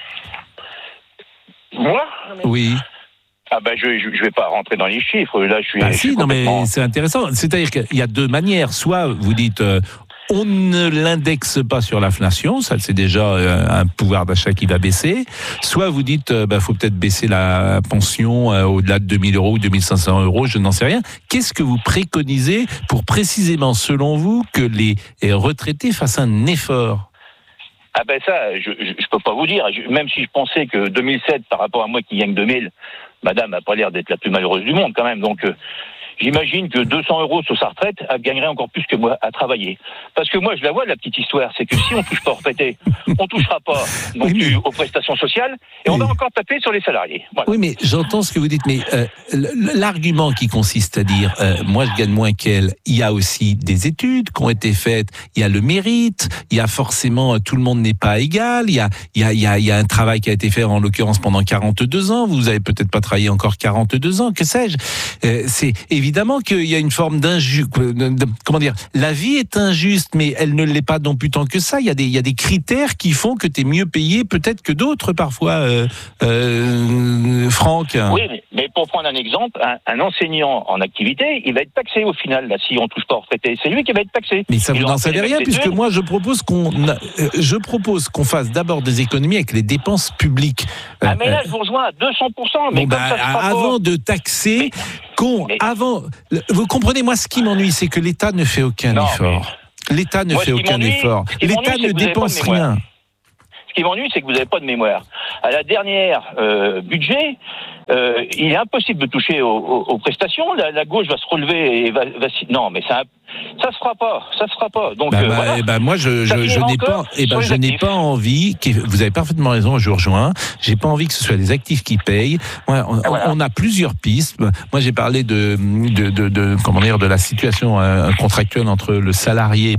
Speaker 18: Moi?
Speaker 13: Oui.
Speaker 18: Ah ben je je vais pas rentrer dans les chiffres. Là, je suis.
Speaker 13: Ah
Speaker 18: je
Speaker 13: si,
Speaker 18: suis
Speaker 13: non
Speaker 18: complètement...
Speaker 13: mais c'est intéressant. C'est-à-dire qu'il y a deux manières. Soit vous dites euh, on ne l'indexe pas sur l'inflation, ça c'est déjà euh, un pouvoir d'achat qui va baisser. Soit vous dites euh, bah faut peut-être baisser la pension euh, au-delà de deux mille euros ou deux mille cinq cents euros, je n'en sais rien. Qu'est-ce que vous préconisez pour précisément, selon vous, que les retraités fassent un effort?
Speaker 18: Ah ben ça, je je peux pas vous dire. Je, même si je pensais que deux mille sept par rapport à moi qui gagne deux mille. Madame n'a pas l'air d'être la plus malheureuse du monde quand même, donc euh, j'imagine que deux cents euros sur sa retraite, elle gagnerait encore plus que moi à travailler. Parce que moi, je la vois, la petite histoire, c'est que si on touche pas aux retraités, on touchera pas non oui, plus mais... aux prestations sociales, et oui. on va encore taper sur les salariés. Voilà.
Speaker 13: Oui, mais j'entends ce que vous dites, mais euh, l'argument qui consiste à dire, euh, moi je gagne moins qu'elle, il y a aussi des études qui ont été faites, il y a le mérite, il y a forcément, tout le monde n'est pas égal, il y a, il y a, il y a, il y a un travail qui a été fait en l'occurrence pendant quarante-deux ans, vous avez peut-être pas travaillé encore quarante-deux ans, que sais-je. Euh, c'est évidemment évidemment qu'il y a une forme d'injuste. Comment dire ? La vie est injuste, mais elle ne l'est pas non plus tant que ça. Il y a des, il y a des critères qui font que tu es mieux payé peut-être que d'autres parfois, euh, euh, Franck.
Speaker 18: Oui, mais, mais pour prendre un exemple, un, un enseignant en activité, il va être taxé au final. Là, si on touche pas aux retraités, c'est lui qui va être taxé.
Speaker 13: Mais ça, vous n'en savez rien, puisque
Speaker 18: études.
Speaker 13: moi, je propose qu'on, euh, je propose qu'on fasse d'abord des économies avec les dépenses publiques.
Speaker 18: Ah, mais là, je vous rejoins à deux cents pour cent. Mais
Speaker 13: bon,
Speaker 18: comme
Speaker 13: bah,
Speaker 18: ça se fera
Speaker 13: avant
Speaker 18: pas.
Speaker 13: de taxer, qu'on,
Speaker 18: mais-
Speaker 13: avant, vous comprenez, moi, ce qui m'ennuie, c'est que l'État ne fait aucun
Speaker 18: Non,
Speaker 13: effort. L'État ne
Speaker 18: Moi,
Speaker 13: fait
Speaker 18: ce qui
Speaker 13: aucun
Speaker 18: m'ennuie-
Speaker 13: effort.
Speaker 18: ce qui
Speaker 13: L'État
Speaker 18: m'ennuie, c'est
Speaker 13: ne
Speaker 18: que vous avez pas de
Speaker 13: dépense
Speaker 18: mémoire.
Speaker 13: rien.
Speaker 18: Ce qui m'ennuie, c'est que vous n'avez pas de mémoire. À la dernière euh, budget, euh, il est impossible de toucher aux, aux, aux prestations. La, la gauche va se relever et va... va non, mais ça ça se fera pas. Ça se fera pas. Donc,
Speaker 13: Bah,
Speaker 18: euh,
Speaker 13: bah,
Speaker 18: voilà.
Speaker 13: eh ben, moi, je,
Speaker 18: Ça
Speaker 13: je, je
Speaker 18: finira
Speaker 13: n'ai
Speaker 18: encore
Speaker 13: pas, eh ben,
Speaker 18: sur les
Speaker 13: je n'ai
Speaker 18: actifs.
Speaker 13: pas envie. qu'il- Vous avez parfaitement raison. Je vous rejoins. J'ai pas envie que ce soit les actifs qui payent. Moi, on, on a plusieurs pistes. Moi, j'ai parlé de, de, de, de comment dire, de la situation euh, contractuelle entre le salarié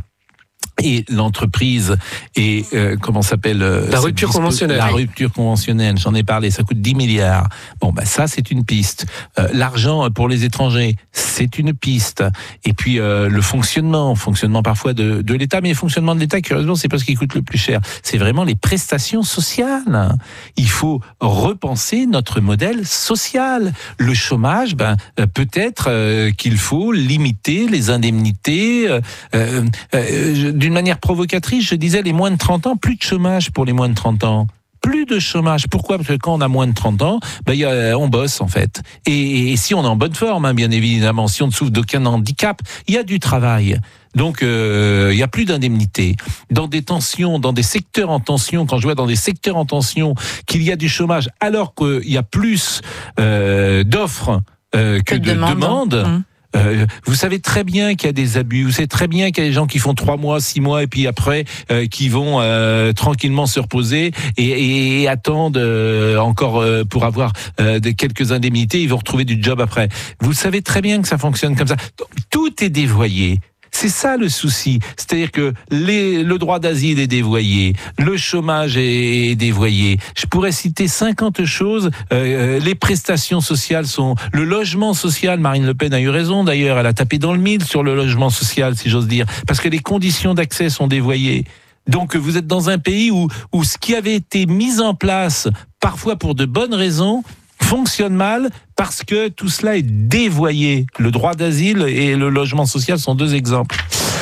Speaker 13: et l'entreprise et euh, comment s'appelle euh,
Speaker 9: La
Speaker 13: cette
Speaker 9: rupture
Speaker 13: dispo-
Speaker 9: conventionnelle.
Speaker 13: La rupture conventionnelle, j'en ai parlé, ça coûte dix milliards. Bon, bah ça c'est une piste. Euh, l'argent pour les étrangers, c'est une piste. Et puis euh, le fonctionnement, fonctionnement parfois de, de l'État, mais le fonctionnement de l'État, curieusement, c'est pas ce qui coûte le plus cher. C'est vraiment les prestations sociales. Il faut repenser notre modèle social. Le chômage, ben euh, peut-être euh, qu'il faut limiter les indemnités. Euh, euh, euh, je- d'une manière provocatrice, je disais les moins de trente ans, plus de chômage pour les moins de trente ans. Plus de chômage. Pourquoi ? Parce que quand on a moins de trente ans, ben, y a, on bosse en fait. Et, et si on est en bonne forme, hein, bien évidemment, si on ne souffre d'aucun handicap, il y a du travail. Donc, euh, il y a plus d'indemnités. Dans des tensions, dans des secteurs en tension, quand je vois dans des secteurs en tension qu'il y a du chômage, alors qu'il y a plus euh, d'offres euh, que,
Speaker 15: Que
Speaker 13: de
Speaker 15: demande.
Speaker 13: demandes,
Speaker 15: Mmh.
Speaker 13: Euh, vous savez très bien qu'il y a des abus. Vous savez très bien qu'il y a des gens qui font trois mois, six mois, et puis après euh, qui vont euh, tranquillement se reposer et, et, et attendent euh, encore euh, pour avoir euh, de quelques indemnités. Ils vont retrouver du job après. Vous savez très bien que ça fonctionne comme ça. Tout est dévoyé. C'est ça le souci. C'est-à-dire que les, le droit d'asile est dévoyé, le chômage est, est dévoyé. Je pourrais citer cinquante choses. Euh, les prestations sociales sont... Le logement social, Marine Le Pen a eu raison d'ailleurs, elle a tapé dans le mille sur le logement social, si j'ose dire, parce que les conditions d'accès sont dévoyées. Donc vous êtes dans un pays où, où ce qui avait été mis en place, parfois pour de bonnes raisons, fonctionne mal parce que tout cela est dévoyé. Le droit d'asile et le logement social sont deux exemples.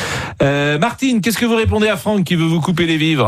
Speaker 13: Euh, Martine, qu'est-ce que vous répondez à Franck qui veut vous couper les vivres ?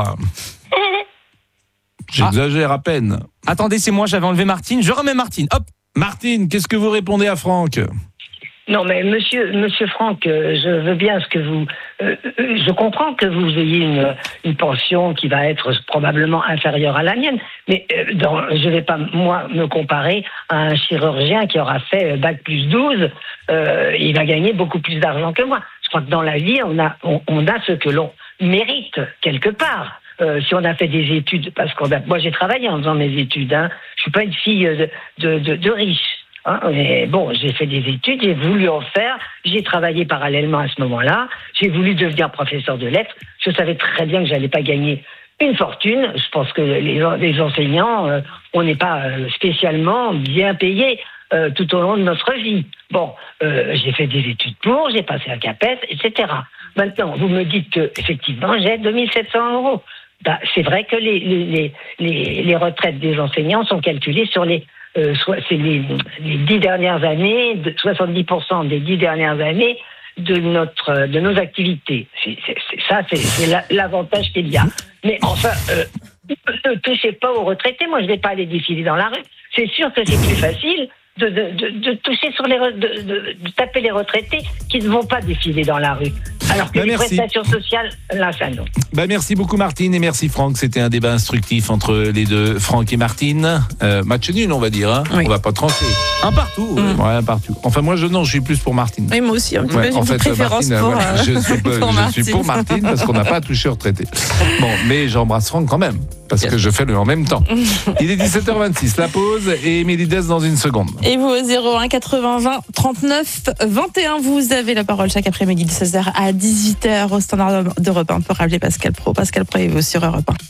Speaker 13: J'exagère à peine.
Speaker 9: Attendez, c'est moi, j'avais enlevé Martine. Je remets Martine. Hop.
Speaker 13: Martine, qu'est-ce que vous répondez à Franck ?
Speaker 17: Non, mais monsieur, monsieur Franck, euh, je veux bien ce que vous... euh, euh, je comprends que vous ayez une, une pension qui va être probablement inférieure à la mienne, mais euh, dans, je ne vais pas, moi, me comparer à un chirurgien qui aura fait bac plus douze, euh, il va gagner beaucoup plus d'argent que moi. Je crois que dans la vie, on a, on, on a ce que l'on mérite, quelque part. Euh, si on a fait des études, parce qu'on a, moi j'ai travaillé en faisant mes études, hein, je suis pas une fille de, de, de, de riche. Hein, mais bon, j'ai fait des études, j'ai voulu en faire, j'ai travaillé parallèlement à ce moment-là, j'ai voulu devenir professeur de lettres, je savais très bien que j'allais pas gagner une fortune, je pense que les, les enseignants, euh, on n'est pas euh, spécialement bien payés euh, tout au long de notre vie. Bon, euh, j'ai fait des études pour, j'ai passé un CAPES, et cetera. Maintenant, vous me dites que effectivement j'ai deux mille sept cents euros. Bah, c'est vrai que les, les, les, les retraites des enseignants sont calculées sur les Euh, soit c'est les, les dix dernières années, de soixante-dix pour cent des dix dernières années de notre de nos activités. C'est, c'est, c'est, ça, c'est, c'est la, l'avantage qu'il y a. Mais enfin, euh, ne touchez pas aux retraités. Moi, je ne vais pas aller défiler dans la rue. C'est sûr que c'est plus facile de, de, de, de toucher sur les de, de, de taper les retraités qui ne vont pas défiler dans la rue. Alors que
Speaker 13: bah,
Speaker 17: les
Speaker 13: merci.
Speaker 17: prestations sociales, là, ça non.
Speaker 13: Bah merci beaucoup Martine et merci Franck. C'était un débat instructif entre les deux, Franck et Martine. Euh, match nul, on va dire. Hein.
Speaker 15: Oui.
Speaker 13: On va pas trancher. Un partout.
Speaker 15: Mmh.
Speaker 13: Ouais, un partout. Enfin moi je non, je suis plus pour Martine.
Speaker 15: Oui, moi aussi.
Speaker 13: Ouais,
Speaker 15: J'ai
Speaker 13: en
Speaker 15: une
Speaker 13: fait,
Speaker 15: préférence
Speaker 13: Martine,
Speaker 15: pour,
Speaker 13: voilà,
Speaker 15: euh,
Speaker 13: je, suis,
Speaker 15: pour
Speaker 13: je
Speaker 15: Martine.
Speaker 13: suis pour Martine parce qu'on n'a pas touché aux retraités. Bon, mais j'embrasse Franck quand même parce que je fais le en même temps. Il est dix-sept heures vingt-six. La pause et Émilie Dess dans une seconde.
Speaker 15: Et vous, au zéro un quatre-vingts vingt trente-neuf vingt et un, vous avez la parole chaque après-midi de seize heures à dix-huit heures au Standard d'Europe un pour rappeler Pascal Pro. Pascal Pro est vous sur Europe un.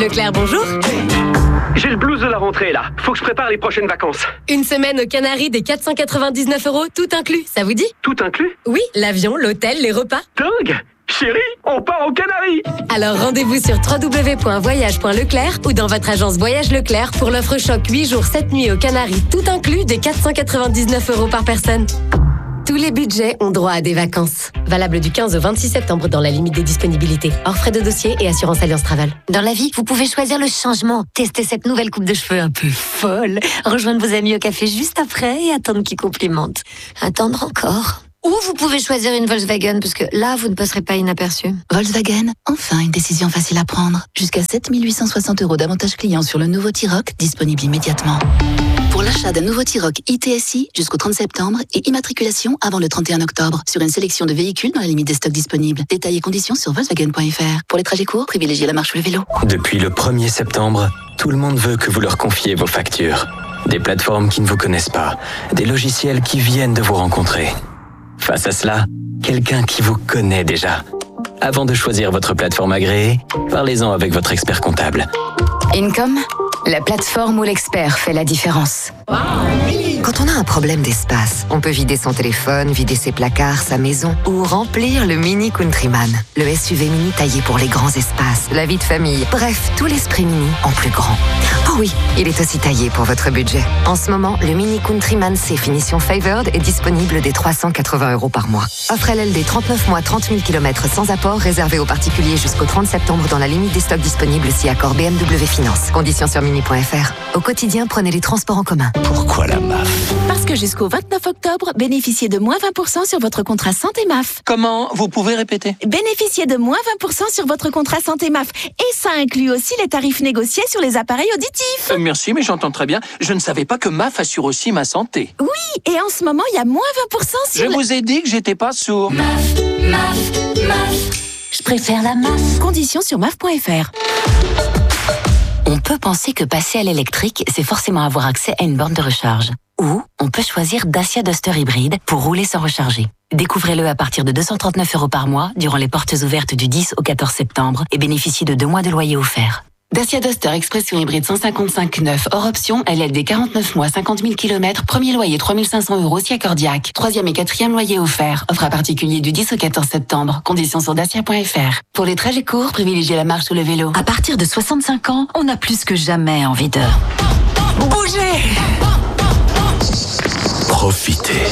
Speaker 3: Leclerc, bonjour.
Speaker 4: J'ai le blues de la rentrée là. Faut que je prépare les prochaines vacances.
Speaker 3: Une semaine aux Canaries des quatre cent quatre-vingt-dix-neuf euros, tout inclus, ça vous dit?
Speaker 4: Tout inclus?
Speaker 3: Oui, l'avion, l'hôtel, les repas.
Speaker 4: Dingue! Chérie, on part aux Canaries!
Speaker 3: Alors rendez-vous sur w w w point voyage point leclerc ou dans votre agence Voyage Leclerc pour l'offre choc huit jours sept nuits aux Canaries, tout inclus des quatre cent quatre-vingt-dix-neuf euros par personne. Tous les budgets ont droit à des vacances. Valable du quinze au vingt-six septembre dans la limite des disponibilités. Hors frais de dossier et assurance Alliance Travel.
Speaker 22: Dans la vie, vous pouvez choisir le changement. Tester cette nouvelle coupe de cheveux un peu folle. Rejoindre vos amis au café juste après et attendre qu'ils complimentent. Attendre encore. Ou vous pouvez choisir une Volkswagen, parce que là, vous ne passerez pas inaperçu.
Speaker 23: Volkswagen, enfin une décision facile à prendre. Jusqu'à sept mille huit cent soixante euros d'avantages clients sur le nouveau T-Roc, disponible immédiatement. Pour l'achat d'un nouveau T-Roc I T S I jusqu'au trente septembre et immatriculation avant le trente et un octobre sur une sélection de véhicules dans la limite des stocks disponibles. Détails et conditions sur Volkswagen point F R. Pour les trajets courts, privilégiez la marche ou le vélo.
Speaker 1: Depuis le premier septembre, tout le monde veut que vous leur confiez vos factures. Des plateformes qui ne vous connaissent pas, des logiciels qui viennent de vous rencontrer. Face à cela, quelqu'un qui vous connaît déjà. Avant de choisir votre plateforme agréée, parlez-en avec votre expert comptable.
Speaker 22: Income, la plateforme où l'expert fait la différence. Quand on a un problème d'espace, on peut vider son téléphone, vider ses placards, sa maison ou remplir le Mini Countryman. Le S U V mini taillé pour les grands espaces, la vie de famille, bref, tout l'esprit mini en plus grand. Oh oui, il est aussi taillé pour votre budget. En ce moment, le Mini Countryman C finition Favored est disponible dès trois cent quatre-vingts euros par mois. Offre L L D trente-neuf mois, trente mille kilomètres sans apport, réservé aux particuliers jusqu'au trente septembre dans la limite des stocks disponibles si accord B M W Finance. Conditions sur mini point F R. Au quotidien, prenez les transports en commun.
Speaker 1: Pourquoi la M A F?
Speaker 23: Parce que jusqu'au vingt-neuf octobre, bénéficiez de moins vingt pour cent sur votre contrat santé M A F.
Speaker 8: Comment? Vous pouvez répéter?
Speaker 23: Bénéficiez de moins vingt pour cent sur votre contrat santé M A F. Et ça inclut aussi les tarifs négociés sur les appareils auditifs.
Speaker 8: Euh, merci, mais j'entends très bien. Je ne savais pas que M A F assure aussi ma santé.
Speaker 23: Oui, et en ce moment, il y a moins vingt pour cent sur...
Speaker 8: Je
Speaker 23: la...
Speaker 8: vous ai dit que j'étais pas sourd.
Speaker 23: M A F, M A F, M A F. Je préfère la M A F. Conditions sur M A F point F R.
Speaker 22: On peut penser que passer à l'électrique, c'est forcément avoir accès à une borne de recharge. Ou on peut choisir Dacia Duster hybride pour rouler sans recharger. Découvrez-le à partir de deux cent trente-neuf euros par mois durant les portes ouvertes du dix au quatorze septembre et bénéficiez de deux mois de loyer offert. Dacia Duster Expression hybride cent cinquante-cinq neuf hors option, L L D quarante-neuf mois, cinquante mille kilomètres, premier loyer trois mille cinq cents euros si accordiaque. Troisième et quatrième loyer offert. Offre à particulier du dix au quatorze septembre. Conditions sur dacia point F R. Pour les trajets courts, privilégiez la marche ou le vélo. À partir de soixante-cinq ans, on a plus que jamais envie de bouger.
Speaker 5: Profitez.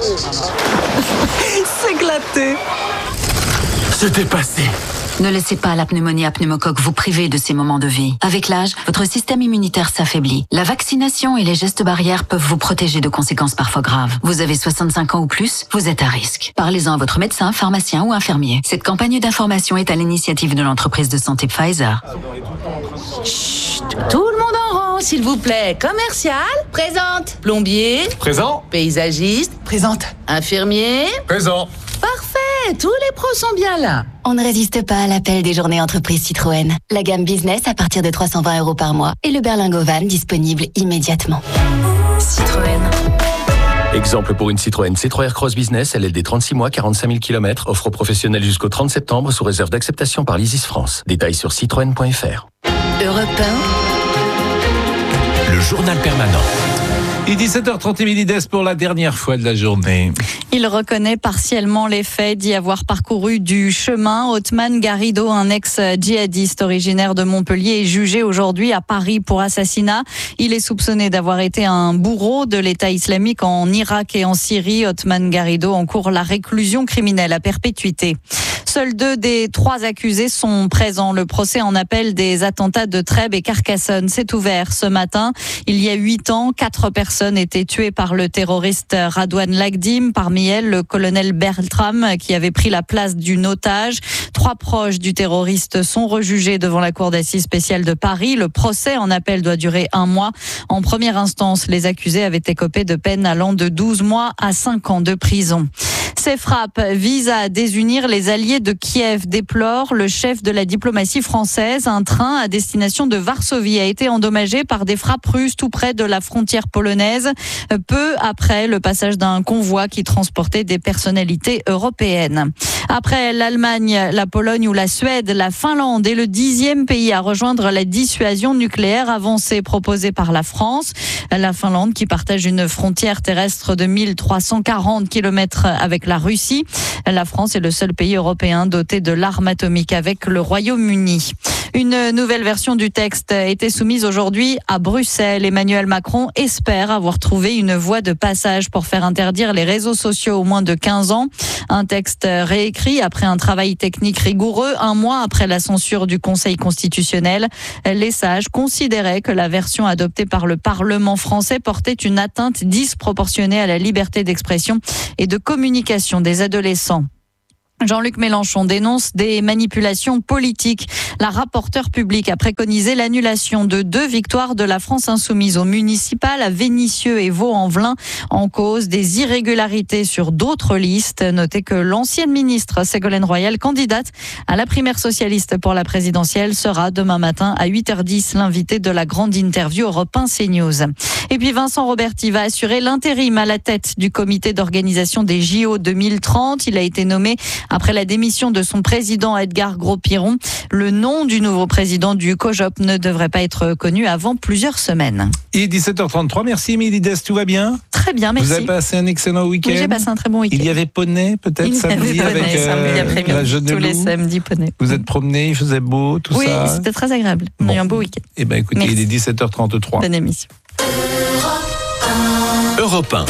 Speaker 22: S'éclater.
Speaker 5: Se dépasser.
Speaker 22: Ne laissez pas la pneumonie à pneumocoque vous priver de ces moments de vie. Avec l'âge, votre système immunitaire s'affaiblit. La vaccination et les gestes barrières peuvent vous protéger de conséquences parfois graves. Vous avez soixante-cinq ans ou plus, vous êtes à risque. Parlez-en à votre médecin, pharmacien ou infirmier. Cette campagne d'information est à l'initiative de l'entreprise de santé Pfizer.
Speaker 23: Chut, tout le monde en rang, s'il vous plaît. Commercial, présente. Plombier,
Speaker 16: Présent.
Speaker 23: paysagiste,
Speaker 16: Présente.
Speaker 23: infirmier.
Speaker 16: Présent.
Speaker 23: Parfait, tous les pros sont bien là.
Speaker 22: On ne résiste pas à l'appel des journées entreprises Citroën. La gamme business à partir de trois cent vingt euros par mois et le berlingot van disponible immédiatement. Citroën.
Speaker 19: Exemple pour une Citroën C trois R Cross Business, L L D trente-six mois, quarante-cinq mille kilomètres, offre professionnelle jusqu'au trente septembre sous réserve d'acceptation par l'Isis France. Détails sur citroën point F R.
Speaker 22: Europe un.
Speaker 1: Le journal permanent.
Speaker 13: Et dix-sept heures trente midi pour la dernière fois de la journée.
Speaker 15: Il reconnaît partiellement les faits d'y avoir parcouru du chemin. Othman Garrido, un ex-djihadiste originaire de Montpellier, est jugé aujourd'hui à Paris pour assassinat. Il est soupçonné d'avoir été un bourreau de l'État islamique en Irak et en Syrie. Othman Garrido encourt la réclusion criminelle à perpétuité. Seuls deux des trois accusés sont présents. Le procès en appel des attentats de Trèbes et Carcassonne s'est ouvert ce matin. Il y a huit ans, quatre personnes étaient tuées par le terroriste Radouane Lagdim. Parmi elles, le colonel Bertram qui avait pris la place d'une otage. Trois proches du terroriste sont rejugés devant la cour d'assises spéciale de Paris. Le procès en appel doit durer un mois. En première instance, les accusés avaient écopé de peines allant de douze mois à cinq ans de prison. Ces frappes visent à désunir les alliés de Kiev, déplore le chef de la diplomatie française. Un train à destination de Varsovie a été endommagé par des frappes russes tout près de la frontière polonaise, peu après le passage d'un convoi qui transporte
Speaker 10: transporter des personnalités européennes. Après l'Allemagne, la Pologne ou la Suède, la Finlande est le dixième pays à rejoindre la dissuasion nucléaire avancée proposée par la France. La Finlande qui partage une frontière terrestre de mille trois cent quarante kilomètres avec la Russie. La France est le seul pays européen doté de l'arme atomique avec le Royaume-Uni. Une nouvelle version du texte a été soumise aujourd'hui à Bruxelles. Emmanuel Macron espère avoir trouvé une voie de passage pour faire interdire les réseaux sociaux aux moins de quinze ans. Un texte réécrit après un travail technique rigoureux, un mois après la censure du Conseil constitutionnel. Les sages considéraient que la version adoptée par le Parlement français portait une atteinte disproportionnée à la liberté d'expression et de communication des adolescents. Jean-Luc Mélenchon dénonce des manipulations politiques. La rapporteure publique a préconisé l'annulation de deux victoires de la France insoumise aux municipales à Vénissieux et Vaux-en-Velin en cause des irrégularités sur d'autres listes. Notez que l'ancienne ministre Ségolène Royal, candidate à la primaire socialiste pour la présidentielle, sera demain matin à huit heures dix l'invité de la grande interview Europe un CNews. Et puis Vincent Roberti va assurer l'intérim à la tête du comité d'organisation des J O deux mille trente. Il a été nommé après la démission de son président Edgar Gros-Piron. Le nom du nouveau président du COJOP ne devrait pas être connu avant plusieurs semaines.
Speaker 13: Et dix-sept heures trente-trois, merci Émilie Dess, tout va bien ?
Speaker 10: Très bien, merci.
Speaker 13: Vous avez passé un excellent week-end ?
Speaker 10: Oui, j'ai passé un très bon week-end.
Speaker 13: Il y avait poney peut-être
Speaker 10: il
Speaker 13: samedi
Speaker 10: avait
Speaker 13: avec
Speaker 10: poney,
Speaker 13: euh,
Speaker 10: samedi après-midi,
Speaker 13: la Jeune
Speaker 10: tous
Speaker 13: Loup.
Speaker 10: les samedis poney.
Speaker 13: Vous êtes promenés, il faisait beau, tout
Speaker 10: oui,
Speaker 13: ça ?
Speaker 10: Oui, c'était très agréable. On
Speaker 13: bon.
Speaker 10: a eu un beau week-end.
Speaker 13: Eh bien écoutez,
Speaker 10: merci.
Speaker 13: Il est dix-sept heures trente-trois.
Speaker 10: Bonne émission.
Speaker 1: Europe un.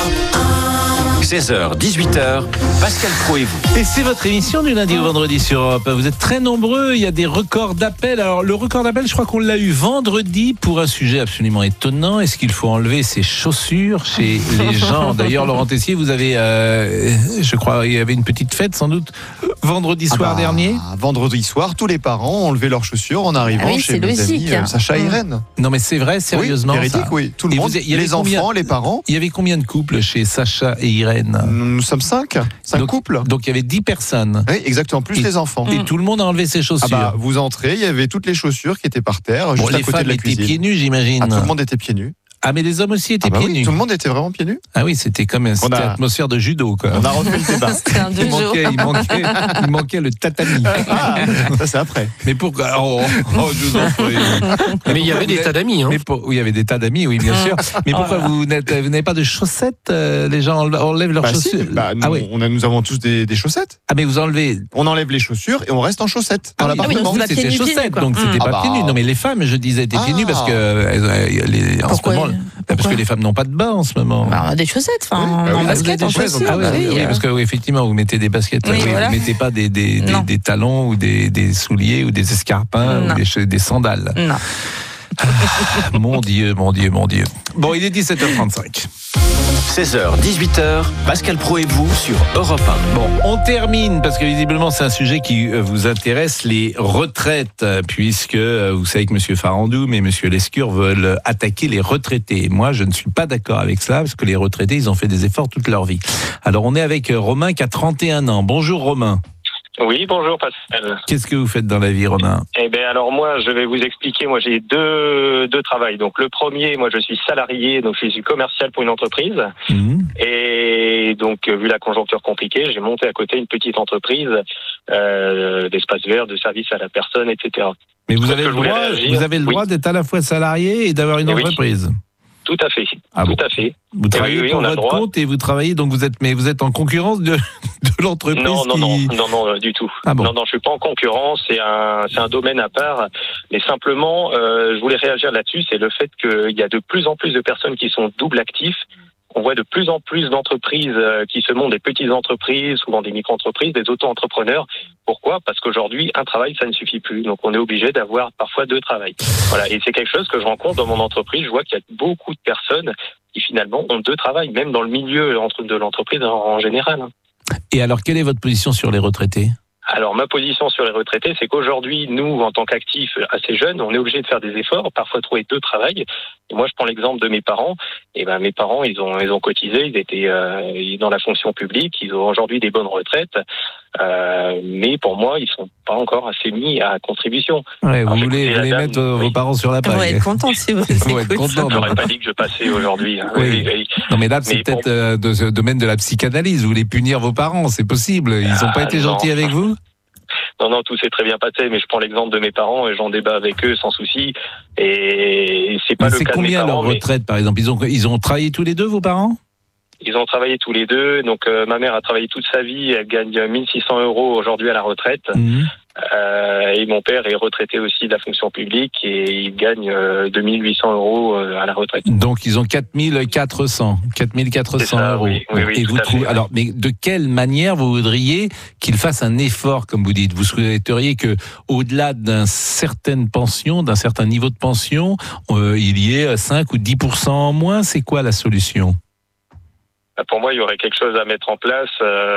Speaker 1: seize heures, dix-huit heures, Pascal Pro et vous.
Speaker 13: Et c'est votre émission du lundi au vendredi sur Europe. Vous êtes très nombreux, il y a des records d'appels. Alors le record d'appels, je crois qu'on l'a eu vendredi pour un sujet absolument étonnant. Est-ce qu'il faut enlever ses chaussures chez les gens ? D'ailleurs, Laurent Tessier, vous avez, euh, je crois, il y avait une petite fête sans doute vendredi soir ah bah, dernier.
Speaker 16: Vendredi soir, tous les parents ont enlevé leurs chaussures en arrivant ah oui, chez mes amis euh, Sacha et Irène.
Speaker 13: Non mais c'est vrai, sérieusement.
Speaker 16: Oui, véridique,
Speaker 13: ça.
Speaker 16: oui. Tout le et monde, vous, les
Speaker 13: combien,
Speaker 16: enfants, les parents.
Speaker 13: Il y avait combien de couples chez Sacha et Irène ?
Speaker 16: Nous sommes cinq, cinq
Speaker 13: donc,
Speaker 16: couples.
Speaker 13: Donc il y avait dix personnes.
Speaker 16: Oui, exactement, plus
Speaker 13: et,
Speaker 16: les enfants.
Speaker 13: Et mmh. tout le monde a enlevé ses chaussures.
Speaker 16: Ah bah, vous entrez, il y avait toutes les chaussures qui étaient par terre,
Speaker 13: bon,
Speaker 16: juste à côté de la cuisine.
Speaker 13: Les femmes étaient pieds nus, j'imagine.
Speaker 16: Ah, tout le monde était pieds nus.
Speaker 13: Ah mais les hommes aussi étaient
Speaker 16: ah bah
Speaker 13: pieds
Speaker 16: oui,
Speaker 13: nus.
Speaker 16: Tout le monde était vraiment pieds nus.
Speaker 13: Ah oui, c'était comme une a... atmosphère de judo quoi.
Speaker 16: On a refait le débat.
Speaker 10: C'était un deux
Speaker 13: il, manquait, il, manquait, il manquait le tatami.
Speaker 16: Ah, ça c'est après.
Speaker 13: Mais pourquoi oh, oh, je vous en prie.
Speaker 8: Mais il y avait des tas d'amis. Hein.
Speaker 13: Mais pour... Oui, il y avait des tas d'amis, oui bien sûr. Mais pourquoi oh vous n'avez pas de chaussettes euh, les gens enlèvent leurs
Speaker 16: bah
Speaker 13: chaussures.
Speaker 16: Si, bah, nous, ah oui. on a, nous avons tous des, des chaussettes.
Speaker 13: Ah mais vous enlevez.
Speaker 16: On enlève les chaussures et on reste en chaussettes dans
Speaker 13: ah,
Speaker 16: l'appartement.
Speaker 13: Oui, c'était chaussettes, donc c'était pas pieds nus. Non mais les femmes, je disais, étaient pieds nus parce que en ce moment, parce que les femmes n'ont pas de bas en ce moment.
Speaker 10: Bah, on a des chaussettes, enfin, oui. en, en
Speaker 16: oui,
Speaker 10: basket, en chaussures.
Speaker 13: Ah oui,
Speaker 10: bah,
Speaker 13: oui,
Speaker 10: oui,
Speaker 13: oui,
Speaker 10: euh...
Speaker 13: parce que oui, effectivement, vous mettez des baskets,
Speaker 10: oui,
Speaker 13: oui,
Speaker 10: voilà.
Speaker 13: vous mettez pas des, des, des, des talons ou des, des souliers ou des escarpins non. ou des, des sandales.
Speaker 10: Non.
Speaker 13: Ah, mon Dieu, mon Dieu, mon Dieu. Bon, il est dix-sept heures trente-cinq.
Speaker 1: seize heures, dix-huit heures, Pascal Pro et vous sur Europe un.
Speaker 13: Bon, on termine parce que visiblement c'est un sujet qui vous intéresse, les retraites, puisque vous savez que M. Farandou et M. Lescure veulent attaquer les retraités. Moi, je ne suis pas d'accord avec cela parce que les retraités, ils ont fait des efforts toute leur vie. Alors, on est avec Romain qui a trente et un ans. Bonjour Romain.
Speaker 11: Oui, bonjour Pascal.
Speaker 13: Qu'est-ce que vous faites dans la vie, Romain ?
Speaker 11: Eh bien, alors moi, je vais vous expliquer. Moi, j'ai deux deux travails. Donc, le premier, moi, je suis salarié, donc je suis commercial pour une entreprise. Mmh. Et donc, vu la conjoncture compliquée, j'ai monté à côté une petite entreprise euh, d'espace vert, de service à la personne, et cetera.
Speaker 13: Mais vous avez le droit, vous avez le droit oui. d'être à la fois salarié et d'avoir une et entreprise.
Speaker 11: Oui. Tout à fait,
Speaker 13: ah
Speaker 11: tout
Speaker 13: bon.
Speaker 11: à fait.
Speaker 13: Vous travaillez oui, oui, pour votre compte et vous travaillez donc vous êtes mais vous êtes en concurrence de, de l'entreprise.
Speaker 11: Non non
Speaker 13: qui...
Speaker 11: non non non du tout.
Speaker 13: Ah bon.
Speaker 11: Non non je suis pas en concurrence, c'est un c'est un domaine à part. Mais simplement euh, je voulais réagir là-dessus, c'est le fait qu'il y a de plus en plus de personnes qui sont double actifs. On voit de plus en plus d'entreprises qui se montent, des petites entreprises, souvent des micro-entreprises, des auto-entrepreneurs. Pourquoi ? Parce qu'aujourd'hui, un travail, ça ne suffit plus. Donc, on est obligé d'avoir parfois deux travails. Voilà. Et c'est quelque chose que je rencontre dans mon entreprise. Je vois qu'il y a beaucoup de personnes qui, finalement, ont deux travails, même dans le milieu de l'entreprise en général.
Speaker 13: Et alors, quelle est votre position sur les retraités ?
Speaker 11: Alors, ma position sur les retraités, c'est qu'aujourd'hui, nous, en tant qu'actifs assez jeunes, on est obligé de faire des efforts, parfois trouver deux travails. Et moi, je prends l'exemple de mes parents. Et ben, mes parents, ils ont, ils ont cotisé, ils étaient euh, dans la fonction publique, ils ont aujourd'hui des bonnes retraites. Euh, mais pour moi, ils sont pas encore assez mis à contribution.
Speaker 13: Ouais,
Speaker 11: Alors,
Speaker 13: vous voulez, vous voulez
Speaker 11: dame,
Speaker 13: mettre euh,
Speaker 11: oui.
Speaker 13: vos parents sur la paille.
Speaker 15: On va être content si vous
Speaker 13: Faut être content.
Speaker 11: Je n'aurais pas dit que je passais aujourd'hui. Hein.
Speaker 13: Oui.
Speaker 11: Oui, oui.
Speaker 13: Non, mais là, c'est
Speaker 11: Mais
Speaker 13: peut-être
Speaker 11: pour-
Speaker 13: euh, de ce domaine de la psychanalyse. Vous voulez punir vos parents, c'est possible. Ils n'ont
Speaker 11: Ah,
Speaker 13: pas été
Speaker 11: non.
Speaker 13: gentils avec vous?
Speaker 11: Non, non, tout s'est très bien passé, mais je prends l'exemple de mes parents et j'en débat avec eux sans souci. Et c'est pas
Speaker 13: Mais
Speaker 11: le
Speaker 13: c'est
Speaker 11: cas de mes
Speaker 13: combien leur
Speaker 11: parents. mais
Speaker 13: retraite, par exemple? Ils ont, ils ont travaillé tous les deux, vos parents?
Speaker 11: Ils ont travaillé tous les deux. Donc, euh, ma mère a travaillé toute sa vie. Elle gagne mille six cents euros aujourd'hui à la retraite.
Speaker 13: Mmh.
Speaker 11: Euh, et mon père est retraité aussi de la fonction publique et il gagne euh, deux mille huit cents euros euh, à la retraite.
Speaker 13: Donc, ils ont quatre mille quatre cents. quatre mille quatre cents euros.
Speaker 11: oui, oui, oui,
Speaker 13: Et
Speaker 11: tout
Speaker 13: vous
Speaker 11: à
Speaker 13: trouvez,
Speaker 11: fait.
Speaker 13: alors, mais de quelle manière vous voudriez qu'ils fassent un effort, comme vous dites? Vous souhaiteriez que, au-delà d'une certaine pension, d'un certain niveau de pension, euh, il y ait cinq ou dix pour cent en moins? C'est quoi la solution?
Speaker 11: Pour moi, il y aurait quelque chose à mettre en place.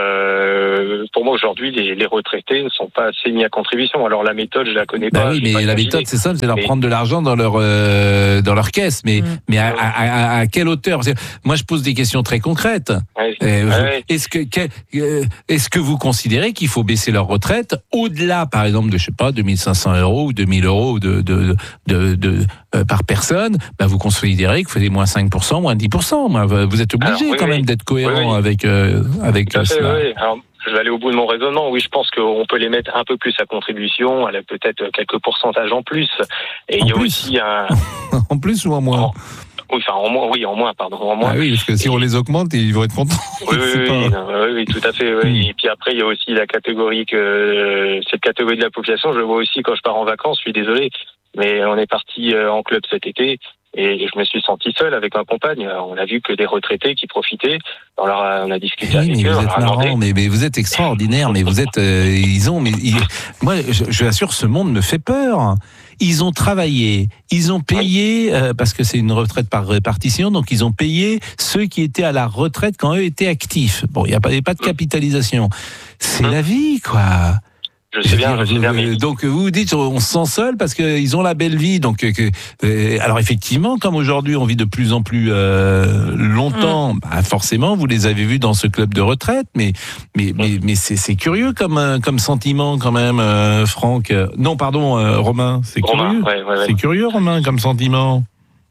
Speaker 11: Euh, pour moi, aujourd'hui, les, les retraités ne sont pas assez mis à contribution. Alors, la méthode, je la connais
Speaker 13: Bah
Speaker 11: pas.
Speaker 13: oui,
Speaker 11: je l'ai
Speaker 13: mais
Speaker 11: pas
Speaker 13: la
Speaker 11: imaginée.
Speaker 13: méthode, c'est simple, c'est leur
Speaker 11: Mais-
Speaker 13: prendre de l'argent dans leur euh, dans leur caisse. Mais mais à, à, à, à quelle hauteur? Parce que moi, je pose des questions très concrètes.
Speaker 11: Ouais.
Speaker 13: Euh, vous-
Speaker 11: Ouais.
Speaker 13: Est-ce que quel- euh, est-ce que vous considérez qu'il faut baisser leur retraite au-delà, par exemple, de je sais pas, deux mille cinq cents euros ou deux mille euros de de de, de euh, par personne? Bah, vous considérez qu'il faut des moins cinq pour cent, moins dix pour cent. Moi, vous êtes obligé
Speaker 11: Alors, oui,
Speaker 13: quand
Speaker 11: oui.
Speaker 13: même d'être cohérent
Speaker 11: Oui, oui.
Speaker 13: avec euh, avec
Speaker 11: Tout à fait,
Speaker 13: cela.
Speaker 11: oui. Alors, je vais aller au bout de mon raisonnement. Oui, je pense qu'on peut les mettre un peu plus à contribution, elle a peut-être quelques pourcentages en plus. Et
Speaker 13: En
Speaker 11: il y a
Speaker 13: plus
Speaker 11: aussi un.
Speaker 13: En plus ou en moins?
Speaker 11: En- Oui, enfin, en moins, oui, en moins, pardon, en moins.
Speaker 13: Ah oui, parce que si on les augmente, ils vont être contents.
Speaker 11: Oui, oui,
Speaker 13: C'est
Speaker 11: oui,
Speaker 13: pas-
Speaker 11: non, oui, oui, tout à fait. Oui. Et puis après, il y a aussi la catégorie que cette catégorie de la population. Je le vois aussi quand je pars en vacances. Je suis désolé, mais on est parti euh, en club cet été et je me suis senti seul avec ma compagne. On a vu que des retraités qui profitaient. Alors, on a discuté
Speaker 13: Oui,
Speaker 11: avec
Speaker 13: mais
Speaker 11: eux.
Speaker 13: vous
Speaker 11: on
Speaker 13: êtes
Speaker 11: leur a demandé.
Speaker 13: marrant, mais, mais vous êtes extraordinaire, mais vous êtes, euh, ils ont, mais ils- moi, je, je vous assure, ce monde me fait peur. Ils ont travaillé, ils ont payé, euh, parce que c'est une retraite par répartition, donc ils ont payé ceux qui étaient à la retraite quand eux étaient actifs. Bon, il n'y a pas, il y a pas de capitalisation. C'est la vie, quoi.
Speaker 11: Je sais bien,
Speaker 13: veux
Speaker 11: je sais bien,
Speaker 13: vous-
Speaker 11: mais-
Speaker 13: Donc vous vous dites on se sent seul parce qu'ils ont la belle vie. Donc euh, que, euh, alors effectivement, comme aujourd'hui on vit de plus en plus euh, longtemps, bah, forcément vous les avez vus dans ce club de retraite. Mais mais mais, mais c'est, c'est curieux comme euh, comme sentiment quand même, euh, Franck. Euh, Non pardon, euh, Romain. C'est
Speaker 11: Romain,
Speaker 13: curieux.
Speaker 11: ouais, ouais, ouais.
Speaker 13: C'est curieux, Romain, comme sentiment.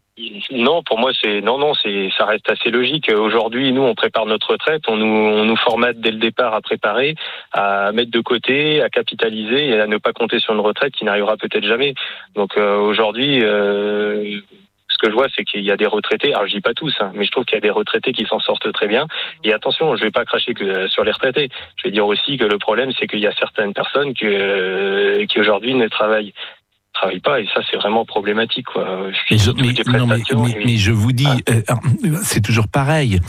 Speaker 11: Non, pour moi, c'est non, non, c'est ça reste assez logique. Aujourd'hui, nous, on prépare notre retraite, on nous, on nous formate dès le départ à préparer, à mettre de côté, à capitaliser et à ne pas compter sur une retraite qui n'arrivera peut-être jamais. Donc euh, aujourd'hui, euh, ce que je vois, c'est qu'il y a des retraités. Alors je dis pas tous, hein, mais je trouve qu'il y a des retraités qui s'en sortent très bien. Et attention, je vais pas cracher que sur les retraités. Je vais dire aussi que le problème, c'est qu'il y a certaines personnes que, euh, qui aujourd'hui ne travaillent. travaillent pas et ça c'est vraiment problématique quoi.
Speaker 13: Mais je, mais, non, mais, mais- mais je vous dis, euh, c'est toujours pareil.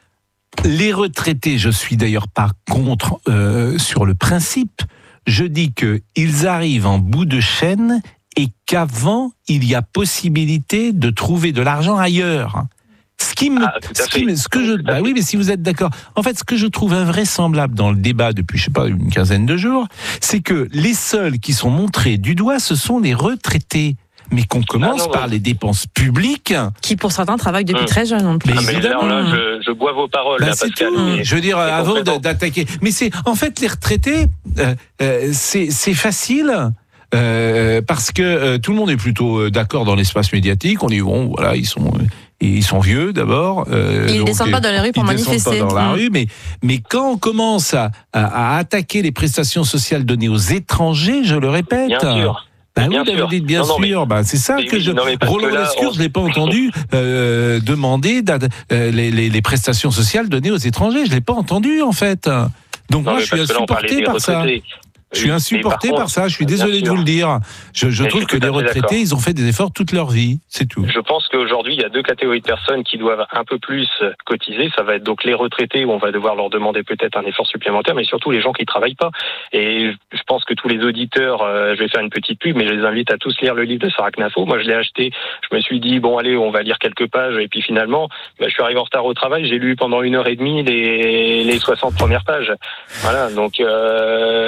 Speaker 13: Les retraités, je suis d'ailleurs pas contre euh, sur le principe. Je dis que ils arrivent en bout de chaîne et qu'avant il y a possibilité de trouver de l'argent ailleurs. Ce qui me, ce, qui me- ce que je, bah oui, mais si vous êtes d'accord. En fait, ce que je trouve invraisemblable dans le débat depuis, je sais pas, une quinzaine de jours, c'est que les seuls qui sont montrés du doigt, ce sont les retraités. Mais qu'on commence
Speaker 11: Ah non,
Speaker 13: par
Speaker 11: non.
Speaker 13: les dépenses publiques.
Speaker 15: Qui pour certains travaillent depuis
Speaker 11: Hum.
Speaker 15: très jeune en plus.
Speaker 11: Ah, mais là, là, je, je bois vos paroles,
Speaker 13: Bah,
Speaker 11: là,
Speaker 13: c'est
Speaker 11: Pascal.
Speaker 13: tout.
Speaker 11: mais-
Speaker 13: Je veux dire,
Speaker 11: mais
Speaker 13: avant
Speaker 11: complètement.
Speaker 13: de- d'attaquer. Mais c'est, en fait, les retraités, euh, euh, c'est, c'est facile. Euh, parce que euh, tout le monde est plutôt euh, d'accord dans l'espace médiatique. On dit bon, voilà, ils sont, euh, ils sont vieux d'abord. Euh,
Speaker 15: Ils
Speaker 13: donc,
Speaker 15: descendent pas
Speaker 13: euh,
Speaker 15: dans les rues pour
Speaker 13: ils descendent
Speaker 15: manifester.
Speaker 13: pas dans la
Speaker 15: Mm.
Speaker 13: rue, mais mais quand on commence à, à, à attaquer les prestations sociales données aux étrangers, je le répète.
Speaker 11: Bien sûr.
Speaker 13: Bah
Speaker 11: Bien
Speaker 13: oui, bah
Speaker 11: sûr.
Speaker 13: vous dites bien
Speaker 11: Non, non, mais-
Speaker 13: sûr. Bah, c'est ça
Speaker 11: mais
Speaker 13: que
Speaker 11: oui,
Speaker 13: je.
Speaker 11: non, mais parce
Speaker 13: Roland
Speaker 11: que là,
Speaker 13: Lescure,
Speaker 11: on-
Speaker 13: je l'ai pas entendu euh, demander d'ad- euh, les, les, les prestations sociales données aux étrangers. Je l'ai pas entendu en fait. Donc
Speaker 11: Non,
Speaker 13: moi,
Speaker 11: mais
Speaker 13: je suis
Speaker 11: parce que là, on parlait
Speaker 13: insupporté
Speaker 11: des
Speaker 13: par ça.
Speaker 11: retraités.
Speaker 13: Je suis
Speaker 11: Oui,
Speaker 13: insupporté
Speaker 11: mais par
Speaker 13: par ça. Je suis
Speaker 11: contre,
Speaker 13: désolé
Speaker 11: bien
Speaker 13: de vous
Speaker 11: sûr.
Speaker 13: le dire. Je, je
Speaker 11: Mais
Speaker 13: trouve
Speaker 11: je
Speaker 13: que
Speaker 11: suis tout
Speaker 13: les
Speaker 11: à fait
Speaker 13: retraités,
Speaker 11: d'accord.
Speaker 13: ils ont fait des efforts toute leur vie. C'est tout.
Speaker 11: Je pense qu'aujourd'hui, il y a deux catégories de personnes qui doivent un peu plus cotiser. Ça va être donc les retraités où on va devoir leur demander peut-être un effort supplémentaire, mais surtout les gens qui travaillent pas. Et je pense que tous les auditeurs, euh, je vais faire une petite pub, mais je les invite à tous lire le livre de Sarah Knafo. Moi, je l'ai acheté. Je me suis dit, bon, allez, on va lire quelques pages. Et puis finalement, bah, je suis arrivé en retard au travail. J'ai lu pendant une heure et demie les, les soixante premières pages. Voilà. Donc, euh,
Speaker 13: Bon,
Speaker 11: aujourd'hui,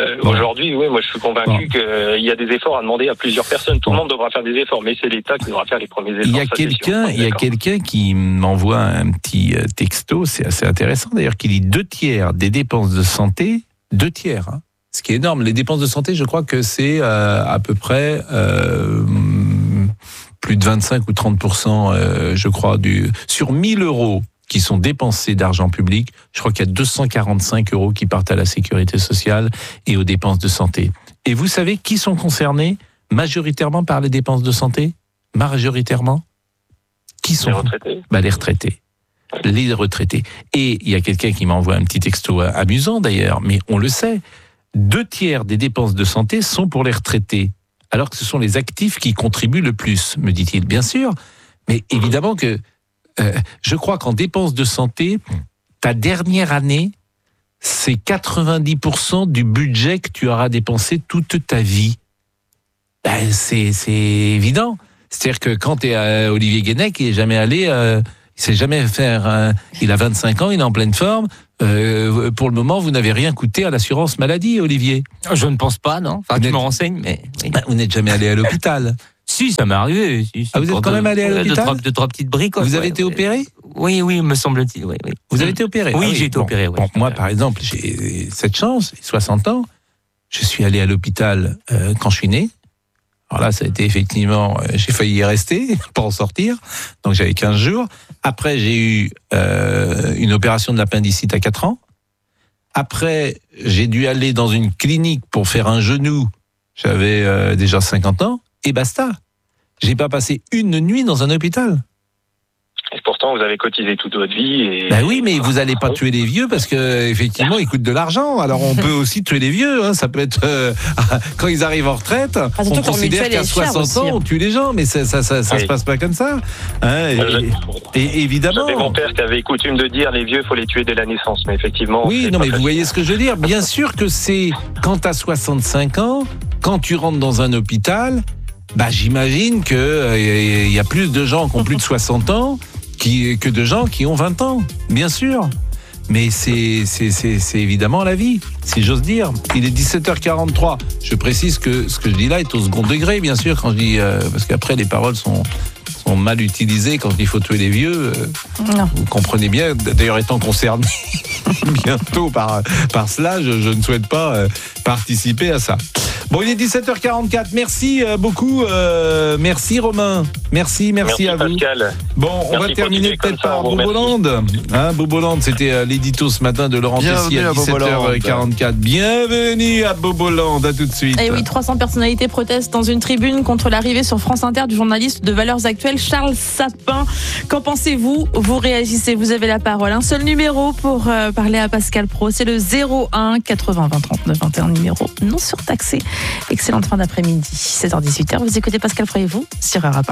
Speaker 11: aujourd'hui, oui, moi je suis convaincu bon. qu'il y a des efforts à demander à plusieurs personnes. Tout bon. le monde devra faire des efforts, mais c'est l'État qui devra faire les premiers efforts.
Speaker 13: Il y a quelqu'un, il y a quelqu'un qui m'envoie un petit texto, c'est assez intéressant d'ailleurs, qui dit deux tiers des dépenses de santé, deux tiers, hein, ce qui est énorme. Les dépenses de santé, je crois que c'est euh, à peu près euh, plus de vingt-cinq ou trente pour cent, euh, je crois, du sur mille euros qui sont dépensés d'argent public. Je crois qu'il y a deux cent quarante-cinq euros qui partent à la sécurité sociale et aux dépenses de santé. Et vous savez qui sont concernés majoritairement par les dépenses de santé ? Majoritairement ? Qui sont ?
Speaker 11: Les retraités.
Speaker 13: Bah, les retraités. Les retraités. Et il y a quelqu'un qui m'envoie un petit texto amusant d'ailleurs, mais on le sait, deux tiers des dépenses de santé sont pour les retraités, alors que ce sont les actifs qui contribuent le plus, me dit-il. Bien sûr, mais évidemment que euh, je crois qu'en dépenses de santé, ta dernière année, c'est quatre-vingt-dix pour cent du budget que tu auras dépensé toute ta vie. Ben, c'est, c'est évident. C'est-à-dire que quand tu es à Olivier Guénec, il n'est jamais allé... Euh, Il sait jamais faire. Un... Il a vingt-cinq ans, il est en pleine forme. Euh, pour le moment, vous n'avez rien coûté à l'assurance maladie, Olivier.
Speaker 9: Je ne pense pas, non. Enfin, je me renseigne, mais oui.
Speaker 13: Vous n'êtes jamais allé à l'hôpital.
Speaker 9: Si, ça m'est arrivé. Si, si,
Speaker 13: ah, vous êtes quand
Speaker 9: de,
Speaker 13: même allé à l'hôpital.
Speaker 9: De trois, de trois petites briques.
Speaker 13: Vous
Speaker 9: ouais,
Speaker 13: avez été
Speaker 9: ouais.
Speaker 13: opéré ?
Speaker 9: Oui, oui, me semble-t-il. Oui, oui.
Speaker 13: Vous avez été opéré ?
Speaker 9: Oui,
Speaker 13: ah, oui
Speaker 9: j'ai été
Speaker 13: bon,
Speaker 9: opéré. Oui.
Speaker 13: Bon, moi, par exemple, j'ai cette chance, soixante ans. Je suis allé à l'hôpital euh, quand je suis né. Alors là, ça a été effectivement, euh, j'ai failli y rester, pas en sortir. Donc j'avais quinze jours. Après, j'ai eu euh, une opération de l'appendicite à quatre ans. Après, j'ai dû aller dans une clinique pour faire un genou. J'avais euh, déjà cinquante ans. Et basta. J'ai pas passé une nuit dans un hôpital.
Speaker 11: Et pourtant, vous avez cotisé toute votre vie. Et...
Speaker 13: Ben oui, mais vous n'allez pas tuer les vieux parce que effectivement, ils coûtent de l'argent. Alors on peut aussi tuer les vieux. Hein. Ça peut être euh, quand ils arrivent en retraite, ah, on considère qu'à soixante ans, on tue les gens, mais ça, ça, ça, ça oui. se passe pas comme ça. Hein, et, euh, et, et évidemment.
Speaker 11: J'avais mon père qui avait coutume de dire les vieux, faut les tuer dès la naissance. Mais effectivement.
Speaker 13: Oui, non, mais vous voyez ce que je veux dire. Bien sûr que c'est quand t'as soixante-cinq ans, quand tu rentres dans un hôpital, bah j'imagine que il euh, y a plus de gens qui ont plus de soixante ans. Qui, que de gens qui ont vingt ans, bien sûr. Mais c'est, c'est, c'est, c'est évidemment la vie, si j'ose dire. Il est dix-sept heures quarante-trois. Je précise que ce que je dis là est au second degré, bien sûr, quand je dis... Euh, parce qu'après, les paroles sont, sont mal utilisées quand il faut tuer les vieux. Euh, non. Vous comprenez bien, d'ailleurs étant concerné bientôt par, par cela, je, je ne souhaite pas euh, participer à ça. Bon, il est dix-sept heures quarante-quatre. Merci euh, beaucoup. Euh, merci Romain. Merci, merci, merci à vous.
Speaker 11: Pascal.
Speaker 13: Bon, on
Speaker 11: merci
Speaker 13: va terminer peut-être par Boboland. Hein, Boboland, c'était euh, l'édito ce matin de Laurent Tessier à dix-sept heures quarante-quatre. Bienvenue à Boboland. À tout de suite.
Speaker 15: Et oui, trois cents personnalités protestent dans une tribune contre l'arrivée sur France Inter du journaliste de Valeurs Actuelles, Charles Sapin. Qu'en pensez-vous ? Vous réagissez, vous avez la parole. Un seul numéro pour euh, parler à Pascal Praud, c'est le zéro un quatre-vingts vingt trente-neuf vingt et un, numéro non surtaxé. Excellente fin d'après-midi, sept heures dix-huit heures. Vous écoutez Pascal Praud et vous sur Europe un.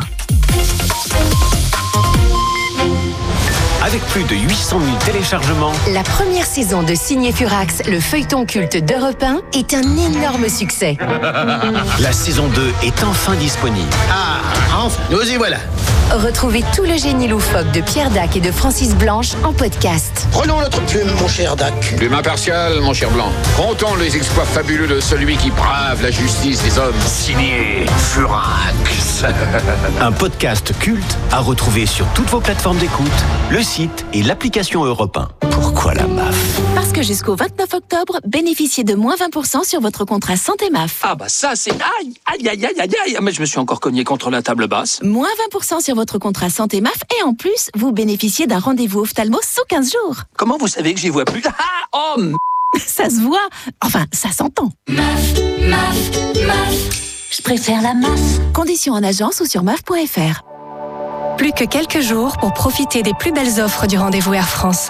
Speaker 12: Avec plus de huit cent mille téléchargements,
Speaker 22: la première saison de Signé Furax, le feuilleton culte d'Europe un, est un énorme succès.
Speaker 12: La saison deux est enfin disponible.
Speaker 14: Ah, enfin, nous y voilà.
Speaker 22: Retrouvez tout le génie loufoque de Pierre Dac et de Francis Blanche en podcast.
Speaker 14: Prenons notre plume, mon cher Dac.
Speaker 20: Plume impartiale, mon cher Blanc. Comptons les exploits fabuleux de celui qui brave la justice des hommes.
Speaker 12: Signé Furax. Un podcast culte à retrouver sur toutes vos plateformes d'écoute, le site et l'application Europe un. Pourquoi la M A F ?
Speaker 24: Parce que jusqu'au vingt-neuf octobre, bénéficiez de moins vingt pour cent sur votre contrat santé M A F.
Speaker 8: Ah bah ça c'est... Aïe, aïe, aïe, aïe, aïe, aïe. Mais je me suis encore cogné contre la table basse.
Speaker 24: Moins vingt pour cent sur votre contrat santé M A F et en plus, vous bénéficiez d'un rendez-vous ophtalmo sous quinze jours.
Speaker 8: Comment vous savez que j'y vois plus ? Ah, oh m...
Speaker 24: Ça se voit. Enfin, ça s'entend. M A F, M A F, M A F. Je préfère la M A F. Conditions en agence ou sur M A F point F R.
Speaker 25: Plus que quelques jours pour profiter des plus belles offres du rendez-vous Air France.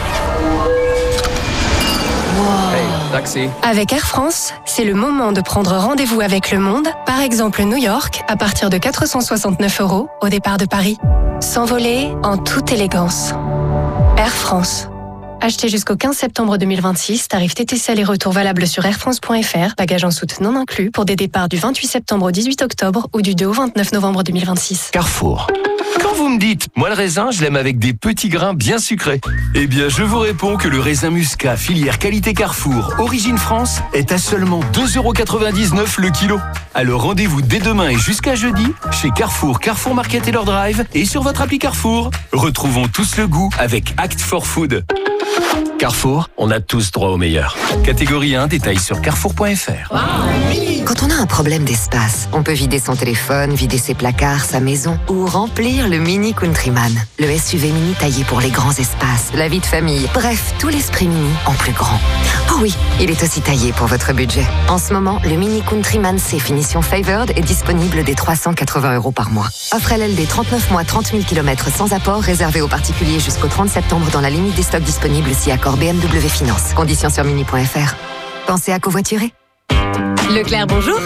Speaker 8: Wow. Hey, taxi.
Speaker 25: Avec Air France, c'est le moment de prendre rendez-vous avec le monde, par exemple New York, à partir de quatre cent soixante-neuf euros au départ de Paris. S'envoler en toute élégance. Air France. Achetez jusqu'au quinze septembre deux mille vingt-six, tarif T T C aller-retour valable sur air france point F R, bagages en soute non inclus, pour des départs du vingt-huit septembre au dix-huit octobre ou du deux au vingt-neuf novembre deux mille vingt-six.
Speaker 12: Carrefour.
Speaker 2: Quand vous me dites, moi le raisin, je l'aime avec des petits grains bien sucrés, eh bien je vous réponds que le raisin muscat filière qualité Carrefour, origine France, est à seulement deux euros quatre-vingt-dix-neuf le kilo. Alors rendez-vous dès demain et jusqu'à jeudi chez Carrefour, Carrefour Market et leur drive et sur votre appli Carrefour. Retrouvons tous le goût avec Act for Food. Carrefour, on a tous droit au meilleur. Catégorie un, détails sur carrefour point f r.
Speaker 6: Quand on a un problème d'espace, on peut vider son téléphone, vider ses placards, sa maison ou remplir le Mini Countryman. Le S U V mini taillé pour les grands espaces, la vie de famille, bref, tout l'esprit mini en plus grand. Oh oui, il est aussi taillé pour votre budget. En ce moment, le Mini Countryman C finition Favored est disponible dès trois cent quatre-vingts euros par mois. Offre L L D trente-neuf mois, trente mille kilomètres sans apport, réservé aux particuliers jusqu'au trente septembre dans la limite des stocks disponibles si accord B M W Finance. Conditions sur mini point f r. Pensez à covoiturer.
Speaker 3: Leclerc, bonjour.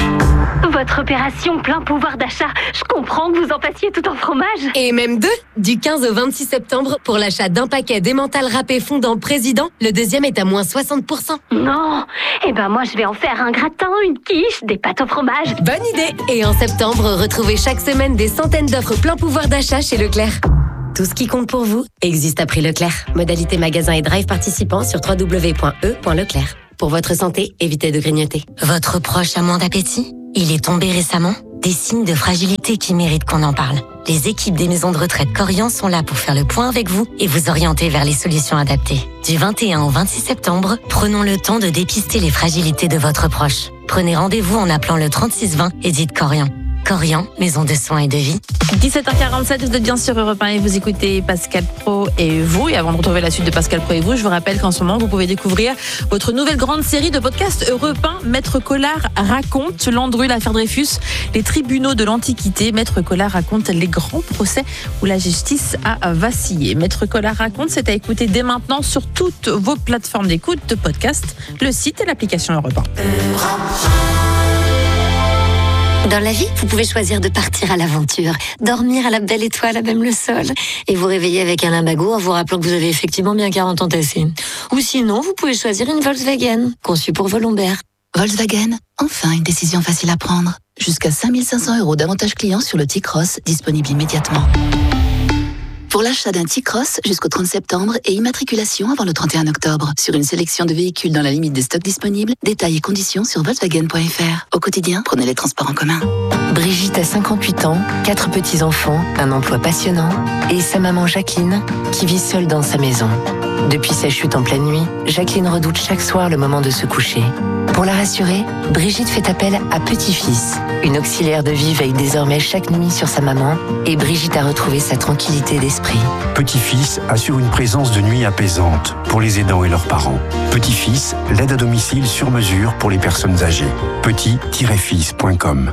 Speaker 7: Votre opération plein pouvoir d'achat, je comprends que vous en passiez tout en fromage.
Speaker 3: Et même deux. Du quinze au vingt-six septembre, pour l'achat d'un paquet d'emmental râpé fondant président, le deuxième est à moins soixante pour cent.
Speaker 7: Non, eh ben moi je vais en faire un gratin, une quiche, des pâtes au fromage.
Speaker 3: Bonne idée. Et en septembre, retrouvez chaque semaine des centaines d'offres plein pouvoir d'achat chez Leclerc. Tout ce qui compte pour vous existe à prix Leclerc. Modalité magasin et drive participants sur w w w point e point leclerc. Pour votre santé, évitez de grignoter.
Speaker 18: Votre proche a moins d'appétit? Il est tombé récemment? Des signes de fragilité qui méritent qu'on en parle. Les équipes des maisons de retraite Corian sont là pour faire le point avec vous et vous orienter vers les solutions adaptées. Du vingt et un au vingt-six septembre, prenons le temps de dépister les fragilités de votre proche. Prenez rendez-vous en appelant le trente-six vingt et dites Corian. Corian, maison de soins et de vie.
Speaker 15: dix-sept heures quarante-sept, vous êtes bien sur Europe un et vous écoutez Pascal Pro et vous. Et avant de retrouver la suite de Pascal Pro et vous, je vous rappelle qu'en ce moment, vous pouvez découvrir votre nouvelle grande série de podcasts Europe un, Maître Collard raconte Landru, l'affaire Dreyfus, les tribunaux de l'Antiquité. Maître Collard raconte les grands procès où la justice a vacillé. Maître Collard raconte, c'est à écouter dès maintenant sur toutes vos plateformes d'écoute de podcasts, le site et l'application Europe un.
Speaker 18: Dans la vie, vous pouvez choisir de partir à l'aventure, dormir à la belle étoile à même le sol, et vous réveiller avec un lumbago en vous rappelant que vous avez effectivement bien quarante ans tassés. Ou sinon, vous pouvez choisir une Volkswagen, conçue pour vos lombaires.
Speaker 24: Volkswagen, enfin une décision facile à prendre. Jusqu'à cinq mille cinq cents euros d'avantages clients sur le T-Cross, disponible immédiatement. Pour l'achat d'un T-Cross jusqu'au trente septembre et immatriculation avant le trente et un octobre. Sur une sélection de véhicules dans la limite des stocks disponibles, détails et conditions sur volkswagen point f r. Au quotidien, prenez les transports en commun.
Speaker 22: Brigitte a cinquante-huit ans, quatre petits-enfants, un emploi passionnant et sa maman Jacqueline qui vit seule dans sa maison. Depuis sa chute en pleine nuit, Jacqueline redoute chaque soir le moment de se coucher. Pour la rassurer, Brigitte fait appel à Petit-Fils. Une auxiliaire de vie veille désormais chaque nuit sur sa maman et Brigitte a retrouvé sa tranquillité d'esprit.
Speaker 21: Petit-Fils assure une présence de nuit apaisante pour les aidants et leurs parents. Petit-Fils, l'aide à domicile sur mesure pour les personnes âgées. petit tiret fils point com.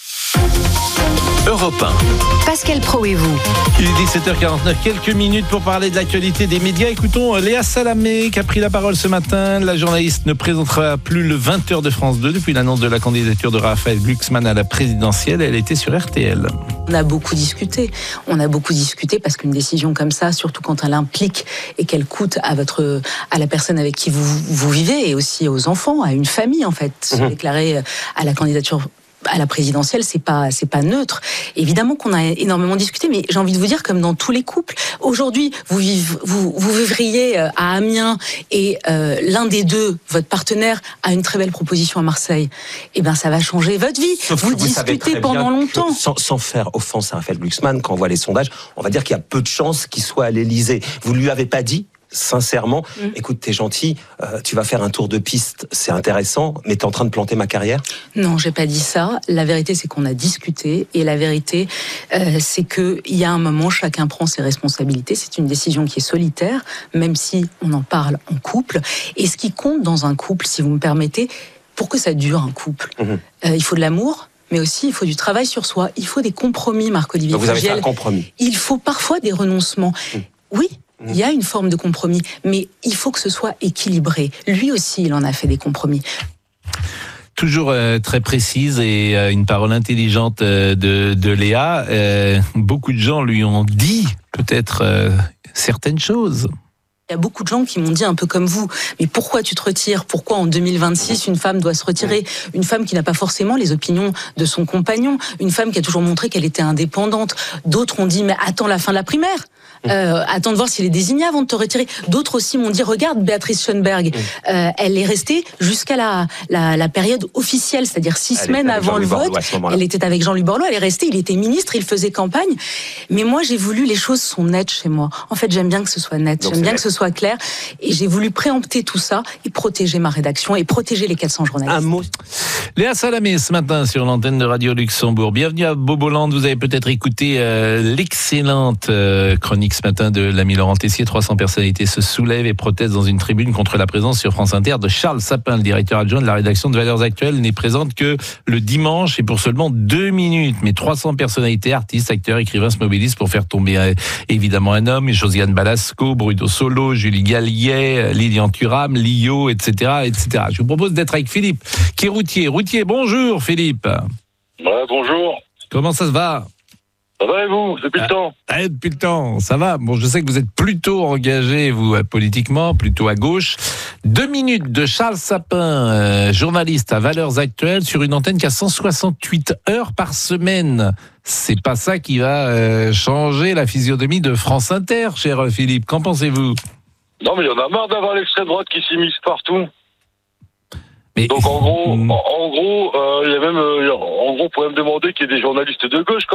Speaker 12: Europe un.
Speaker 22: Pascal Pro et vous.
Speaker 13: Il est dix-sept heures quarante-neuf, quelques minutes pour parler de l'actualité des médias. Écoutons Léa Salamé qui a pris la parole ce matin. La journaliste ne présentera plus le vingt heures de France deux depuis l'annonce de la candidature de Raphaël Glucksmann à la présidentielle. Elle était sur R T L.
Speaker 26: On a beaucoup discuté. On a beaucoup discuté parce qu'une décision comme ça, surtout quand elle implique et qu'elle coûte à votre, à la personne avec qui vous, vous vivez et aussi aux enfants, à une famille en fait, se mmh. déclarer à la candidature à la présidentielle, c'est pas c'est pas neutre. Évidemment qu'on a énormément discuté, mais j'ai envie de vous dire, comme dans tous les couples, aujourd'hui, vous vive, vous vous vivriez à Amiens et euh, l'un des deux, votre partenaire, a une très belle proposition à Marseille. Eh ben, ça va changer votre vie.
Speaker 27: Sauf
Speaker 26: vous
Speaker 27: vous
Speaker 26: discutez pendant longtemps.
Speaker 27: Sans, sans faire offense à Raphaël Glucksmann, quand on voit les sondages, on va dire qu'il y a peu de chances qu'il soit à l'Élysée. Vous ne lui avez pas dit? Sincèrement, mmh. écoute, t'es gentil, euh, tu vas faire un tour de piste, c'est intéressant, mais t'es en train de planter ma carrière?
Speaker 26: Non, j'ai pas dit ça. La vérité, c'est qu'on a discuté, et la vérité, euh, c'est que il y a un moment, chacun prend ses responsabilités. C'est une décision qui est solitaire, même si on en parle en couple. Et ce qui compte dans un couple, si vous me permettez, pour que ça dure un couple, mmh. euh, il faut de l'amour. Mais aussi, il faut du travail sur soi. Il faut des compromis, Marc-Olivier.
Speaker 27: Donc vous avez fait un compromis.
Speaker 26: Il faut parfois des renoncements. Mmh. Oui. Il y a une forme de compromis, mais il faut que ce soit équilibré. Lui aussi, il en a fait des compromis.
Speaker 13: Toujours euh, très précise et euh, une parole intelligente euh, de, de Léa. Euh, beaucoup de gens lui ont dit peut-être euh, certaines choses.
Speaker 26: Il y a beaucoup de gens qui m'ont dit un peu comme vous, mais pourquoi tu te retires ? Pourquoi en deux mille vingt-six une femme doit se retirer ? Une femme qui n'a pas forcément les opinions de son compagnon, une femme qui a toujours montré qu'elle était indépendante. D'autres ont dit mais attends la fin de la primaire. Euh, attends de voir s'il est désigné avant de te retirer. D'autres aussi m'ont dit regarde Béatrice Schoenberg, euh, elle est restée jusqu'à la, la, la période officielle, c'est-à-dire six elle semaines avant le vote. Elle était avec Jean-Louis Borloo, elle est restée, il était ministre, il faisait campagne. Mais moi j'ai voulu, les choses sont nettes chez moi. En fait j'aime bien que ce soit net, Donc j'aime bien net. que ce soit clair, et j'ai voulu préempter tout ça et protéger ma rédaction et protéger les quatre cents journalistes.
Speaker 27: Un mot.
Speaker 13: Léa Salamé ce matin sur l'antenne de Radio Luxembourg. Bienvenue à Boboland. Vous avez peut-être écouté euh, l'excellente euh, chronique ce matin de l'ami Laurent Tessier. trois cents personnalités se soulèvent et protestent dans une tribune contre la présence sur France Inter de Charles Sapin, le directeur adjoint de la rédaction de Valeurs Actuelles, n'est présente que le dimanche et pour seulement deux minutes. Mais trois cents personnalités, artistes, acteurs, écrivains se mobilisent pour faire tomber euh, évidemment un homme, Josiane Balasco, Bruno Solo, Julie Gallier, Lilian Thuram, Lio, et cetera, et cetera. Je vous propose d'être avec Philippe, qui est routier. Routier, bonjour Philippe.
Speaker 4: Ouais, bonjour.
Speaker 13: Comment ça se va ?
Speaker 4: Ça va et vous, depuis ah, le temps
Speaker 13: ah, Depuis le temps, ça va. Bon, je sais que vous êtes plutôt engagé, vous, politiquement, plutôt à gauche. Deux minutes de Charles Sapin, euh, journaliste à Valeurs Actuelles, sur une antenne qui a cent soixante-huit heures par semaine. C'est pas ça qui va euh, changer la physionomie de France Inter, cher Philippe. Qu'en pensez-vous ?
Speaker 4: Non, mais il y en a marre d'avoir l'extrême droite qui s'immisce partout. Mais... Donc en gros, en, en gros, il euh, y a même, euh, en gros, on pourrait me demander qu'il y ait des journalistes de gauche.